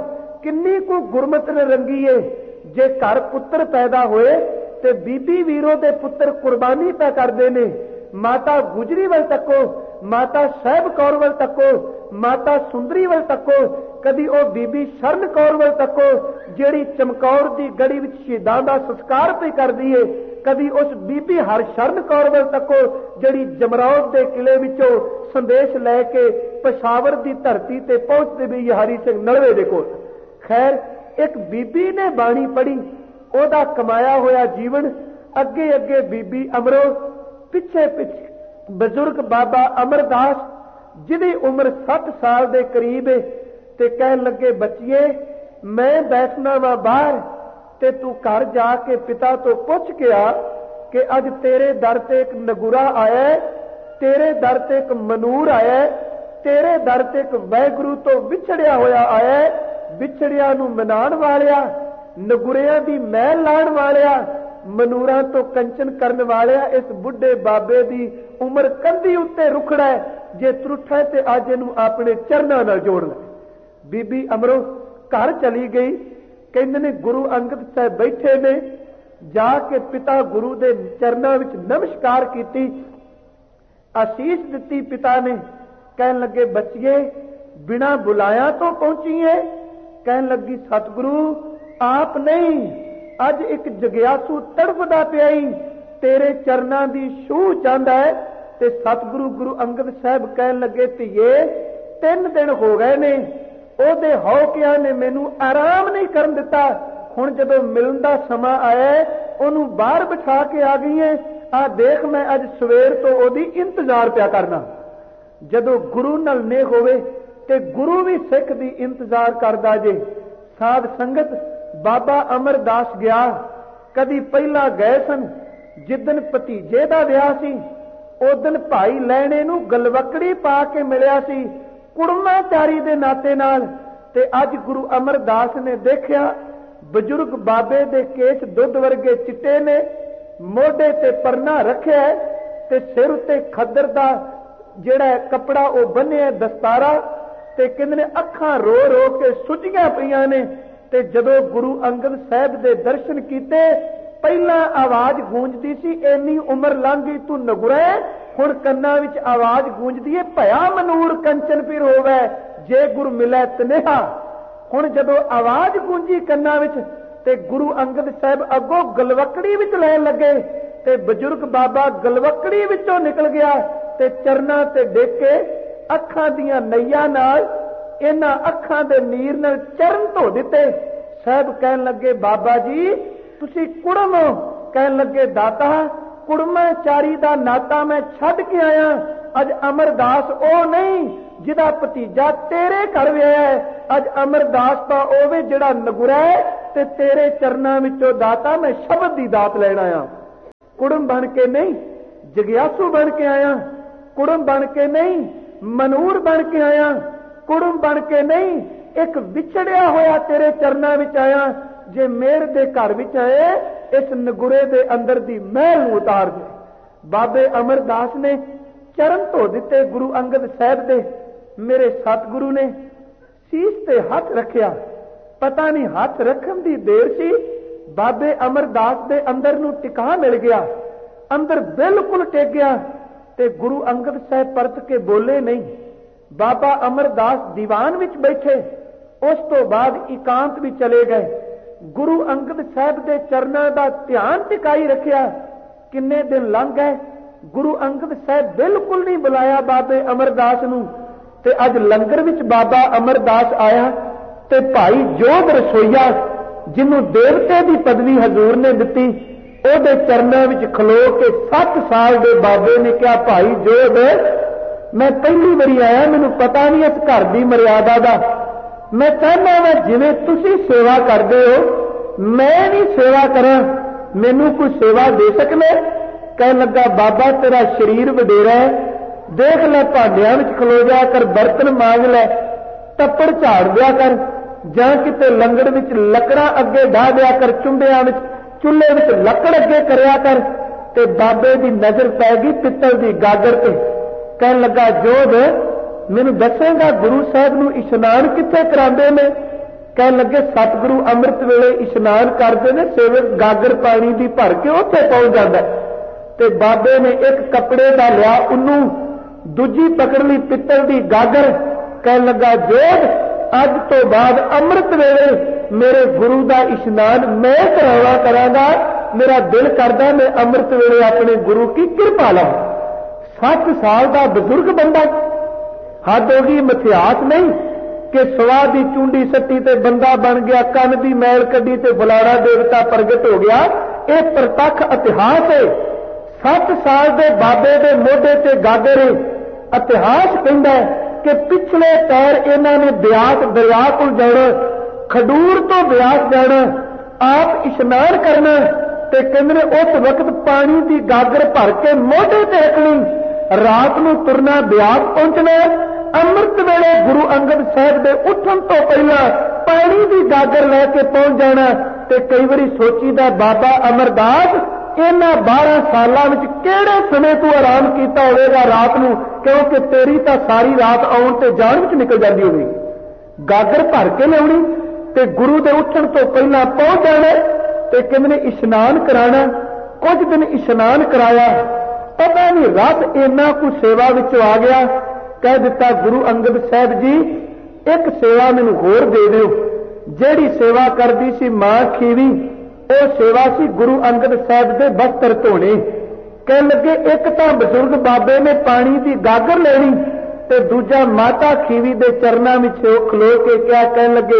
किन्नी को गुरमत ने रंगी है। जे घर पुत्र पैदा होए ते बीबी वीरो दे पुत्र कुर्बानी पै करदे ने। माता गुजरी वल तको, माता साहब कौर वल तको, माता सुंदरी वल तको, कदी ओ बीबी शरण कौर वल तको जेड़ी चमकौर दी गड़ी विच शहीदां दा संस्कार पे करदी है, कदी उस बीबी हरशरण कौर वल तको जेड़ी जमरौद दे किले विचों संदेश लैके पेशावर दी धरती ते पहुंचदे भी हरि सिंह नलवे दे कोल। खैर एक बीबी ने बाणी पढ़ी, ओदा कमाया होया जीवन अगे अगे बीबी अमरो, पिछे पिछे बजुर्ग बाबा अमरदास जिहदी उम्र 7 साल दे करीब है, ते कहन लगे बच्चिए मैं बैठना वा बाहर ते तू घर जाके पिता तो पुछ के आ कि अज तेरे दर ते एक नगुरा आया है, तेरे दर ते एक मनूर आया है, तेरे दर ते एक वाहिगुरू तो विछड़िया होया आया है, विछड़िया नूं मनाण वालिया, नगुरिया दी महल लाण वालिया, मनूरां तो कंचन करन वालिया। इस बुढ़े बाबे दी उम्र कंधी उत्ते रुखड़ा है, जे त्रुठा ते अज इहनूं अपने चरनां नाल जोड़ ले। बीबी अमरो घर चली गई। कहंदे ने गुरु अंगद साहब बैठे ने, जाके पिता गुरु दे चरनां विच नमस्कार कीती, आशीष दिती पिता ने। कहन लगे बच्चिए बिना बुलाया तो पहुंची है। कहन लगी सतगुरु आप नहीं, अज एक जगियासू तड़फदा पिया ही तेरे चरनां दी छूह चाहंदा है। ते सतगुरु गुरु अंगद साहब कहन लगे धीए 3 दिन हो गए ने, ओदे हौकिया ने मैनू आराम नहीं करन दिता। हुण जदों मिलण दा समां आया ओनू बाहर बिठा के आ गई है। आ देख मैं अज सवेर तो ओदी इंतजार पिया करना। जदों गुरु नाल नेह होवे ते गुरु भी सिख दी इंतजार करदा जे। साध संगत बाबा अमरदास गया, कदी पहला गए सन जिदन भतीजे दा विआह सी, उदन भाई लैणे नूं गलवकड़ी पा के मिलिया सी कुड़माचारी दे नाते नाल। ते अज गुरु अमरदास ने देखिया बजुर्ग बाबे दे केस दुध वर्गे चिट्टे ने, मोढे ते परना रखिया ते सिर उत्ते खद्दर दा जेड़ा कपड़ा ओ बन्निया दस्तारा, ते कहंदे ने अखां रो रो के सुजियां पईयां ने। ते जदों गुरु अंगद साहब दे दर्शन कीते पहला आवाज गूंजदी सी इन्नी उम्र लंघ गई तू नगुरा, हुण कन्नां विच आवाज गूंजदी है भया मनूर कंचन पीर होवे जे गुरु मिलै तनेहा। हुण जदों आवाज गूंजी कन्नां विच ते गुरु अंगद साहब अगों गलवकड़ी विच लैण लगे ते बजुर्ग बाबा गलवकड़ी विचों निकल गया ते चरनां ते डिग के अखां दियां नईयां नाल इन्हां अखां दे नीर नाल चरण धो दिते। साहब कहन लगे बाबा जी तुसी कुड़म हो। कहन लगे दाता कुड़माचारी दा नाता मैं छड्ड के आया। अज अमरदास ओ नहीं जिदा भतीजा तेरे घर विआया है, अज अमरदास दा ओवे जिहड़ा नगुरा है ते तेरे चरनां विचों दाता मैं शब्द दी दात लैण आया। कुड़म बन के नहीं, जगियासू बन के आया। कुड़म बन के नहीं, मनूर बन के आया। कुड़म बन के नहीं, एक विछड़िया होया तेरे चरनां विच आया। जे मेर दे घर विच आए इस नगुरे दे अंदर दी महल नूं उतार दे। बाबे अमरदास ने चरण धो दिते गुरु अंगद साहब दे। मेरे सतगुरु ने सीस ते हथ रखिया, पता नहीं हथ रखन दी देर सी बाबे अमरदास दे अंदर नूं टिका मिल गया, अंदर बिल्कुल टिक गया ते गुरु अंगद साहब परत के बोले नहीं। बाबा अमरदास दीवान विच बैठे, उस तो बाद एकांत भी चले गए। गुरु अंगद साहब दे चरनां दा ध्यान टिकाई रखिया। किन्ने दिन लंघ गए, गुरु अंगद साहब बिल्कुल नहीं बुलाया बाबे अमरदास नूं। ते अज लंगर विच बाबा अमरदास आया ते भाई जोध रसोईया जिन्हों देवते की पदवी हजूर ने दिती, ओदे चरनां विच खलो के 7 साल दे बाबे ने कहा भाई जोध मैं पहली बारी आया, मैनूं पता नहीं इस घर की मर्यादा दा, मैं चाहना वा जिवें तुसीं सेवा करदे हो मैं भी सेवा करा, मैनूं कोई सेवा दे सकने? कह लगा बाबा तेरा शरीर वडेरा है, देख लै भांडियां विच खलो जा कर, बर्तन मांज लै, टप्पड़ झाड़ दिया कर, जां किते लंगड़ विच लकड़ां अगे ढा दिया कर, चुंबियां विच चुल्हे विच लकड़ अगे करया कर। ते बाबे दी नजर पै गई पित्तल दी गागर ते। कहन लगा जोध मैनूं दसेगा गुरु साहब नूं इशनान कित्थे करांदे ने? कह लगे सतगुरु अमृत वेले इशनान करते ने, सेवक गागर पानी की भर के उत्थे पहुंच जाता है। ते बाबे ने एक कपड़े का लिया, उन्नू दूजी पकड़ ली पित्तल की गागर, कह लगा जोग अज तो बाद अमृत वेले मेरे गुरु का इशनान मैं करावा करांगा, मेरा दिल करदा मैं अमृत वेले अपने गुरु की कृपा लवां। 7 साल का बजुर्ग बंदा, हद होगी मिथ्यास नहीं कि सवा की चूंडी सट्टी ते बंदा बन गया, कन की मैल कड्डी ते फलाना देवता प्रगट हो गया। यह प्रतख इतिहास है। 7 साल के बाबे के मोढे ते गागर है। इतिहास कहता है कि पिछले पैर इन्हां ने ब्यास दरिया को जाना, खडूर तो ब्यास जाना, आप इशनान करना, ते कहंदे उस वक्त पानी की गागर भर के मोढे ते रखनी, रात को तुरना ब्यास पहुंचना, अमृत वेले गुरु अंगद साहब के उठन तो पहला पानी की गागर लैके पहुंच जाना। ते कई बारी सोचीदा बाबा अमरदास इन्हां 12 सालों में किहड़े समय तू आराम किया होगा रात को, क्योंकि तेरी तो सारी रात आउण ते जाण विच निकल जाती होगी। गागर भर के लियाउणी ते गुरु के उठन तो पहला पहुंच जाना, ते कहंदे इशनान कराना। कुछ दिन इशनान कराया, पता नहीं रब इन्ना कुछ सेवा विचों आ गया, कह दिता गुरु अंगद साहब जी एक सेवा मैनूं होर दे दिओ। जिहड़ी सेवा करदी सी मां खीवी, वो सेवा सी गुरु अंगद साहब दे वस्त्र धोने। कह लगे एक तां बजुर्ग बाबे ने पानी की गागर लेनी, ते दूजा माता खीवी दे चरनां विच खलो के क्या कह लगे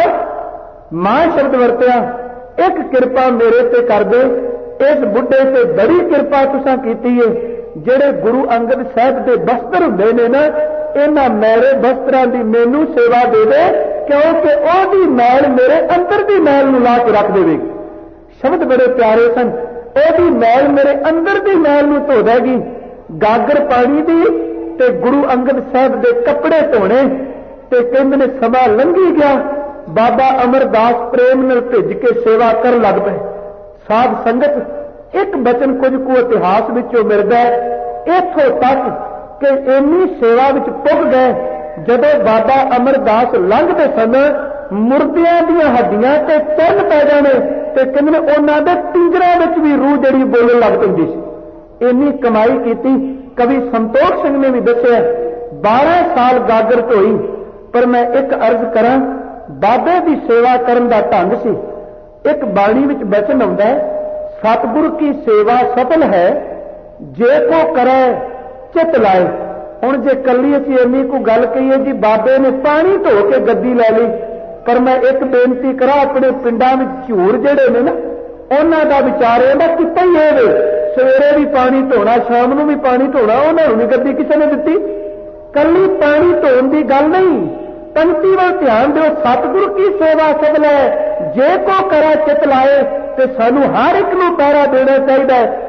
मां शब्द वरतिया, एक कृपा मेरे ते कर दे, इस बुढ़े ते बड़ी कृपा तुसां कीती है। ਜਿਹੜੇ गुरु अंगद साहब के वस्त्र हुंदे ने ना, इन्हां मैले वस्त्रां दी मैनू सेवा दे दे, क्योंकि ओहदी मैल मेरे अंदर दी मैल नूं ला के रख देवेगी। शब्द बड़े प्यारे सन। ओहदी मैल मेरे अंदर दी मैल नूं धो देगी। गागर पानी दी ते गुरु अंगद साहब के कपड़े धोने, ते कहंदे ने समा लंघी गया। बाबा अमरदास प्रेम नाल भिज के सेवा कर लग पए। साध संगत एक बचन कुछ को इतिहास विचों मिलदा है, इत्थों तक कि इन्नी सेवा विच पुग गए, जदों बाबा अमरदास लंघदे सन मुर्दियां दीयां हड्डियां ते चन्न पै जाने, ते कहंदे उन्हां दे पिंजरां विच भी रूह जड़ी बोलण लग पैंदी सी। इन्नी कमाई कीती। कवि संतोख सिंह ने भी दस्सिया 12 साल गागर ढोई। पर मैं एक अर्ज करां, बाबे की सेवा करन दा ढंग सी। एक बाणी विच बचन आउंदा है, सतगुरु की सेवा सफल है जे को करे चित लाए। हुण जे कली असीं इन्नी को गल कहीए जी बाबे ने पानी धो के गद्दी लै ली, पर मैं एक बेनती करा अपने पिंडां विच झूर जिहड़े ने ना, उन्हां दा विचार इहदा किता ही है, सवेरे भी पानी धोना शाम नूं भी पानी धोना, उन्हां नूं नहीं गद्दी किसी ने दित्ती। कली पानी धोण दी गल नहीं, पंक्ति वाल ध्यान दो। सतगुरु की सेवा सफल है जे को करे चित लाए, ते सानू हर एक नूं पैरा देना चाहिए।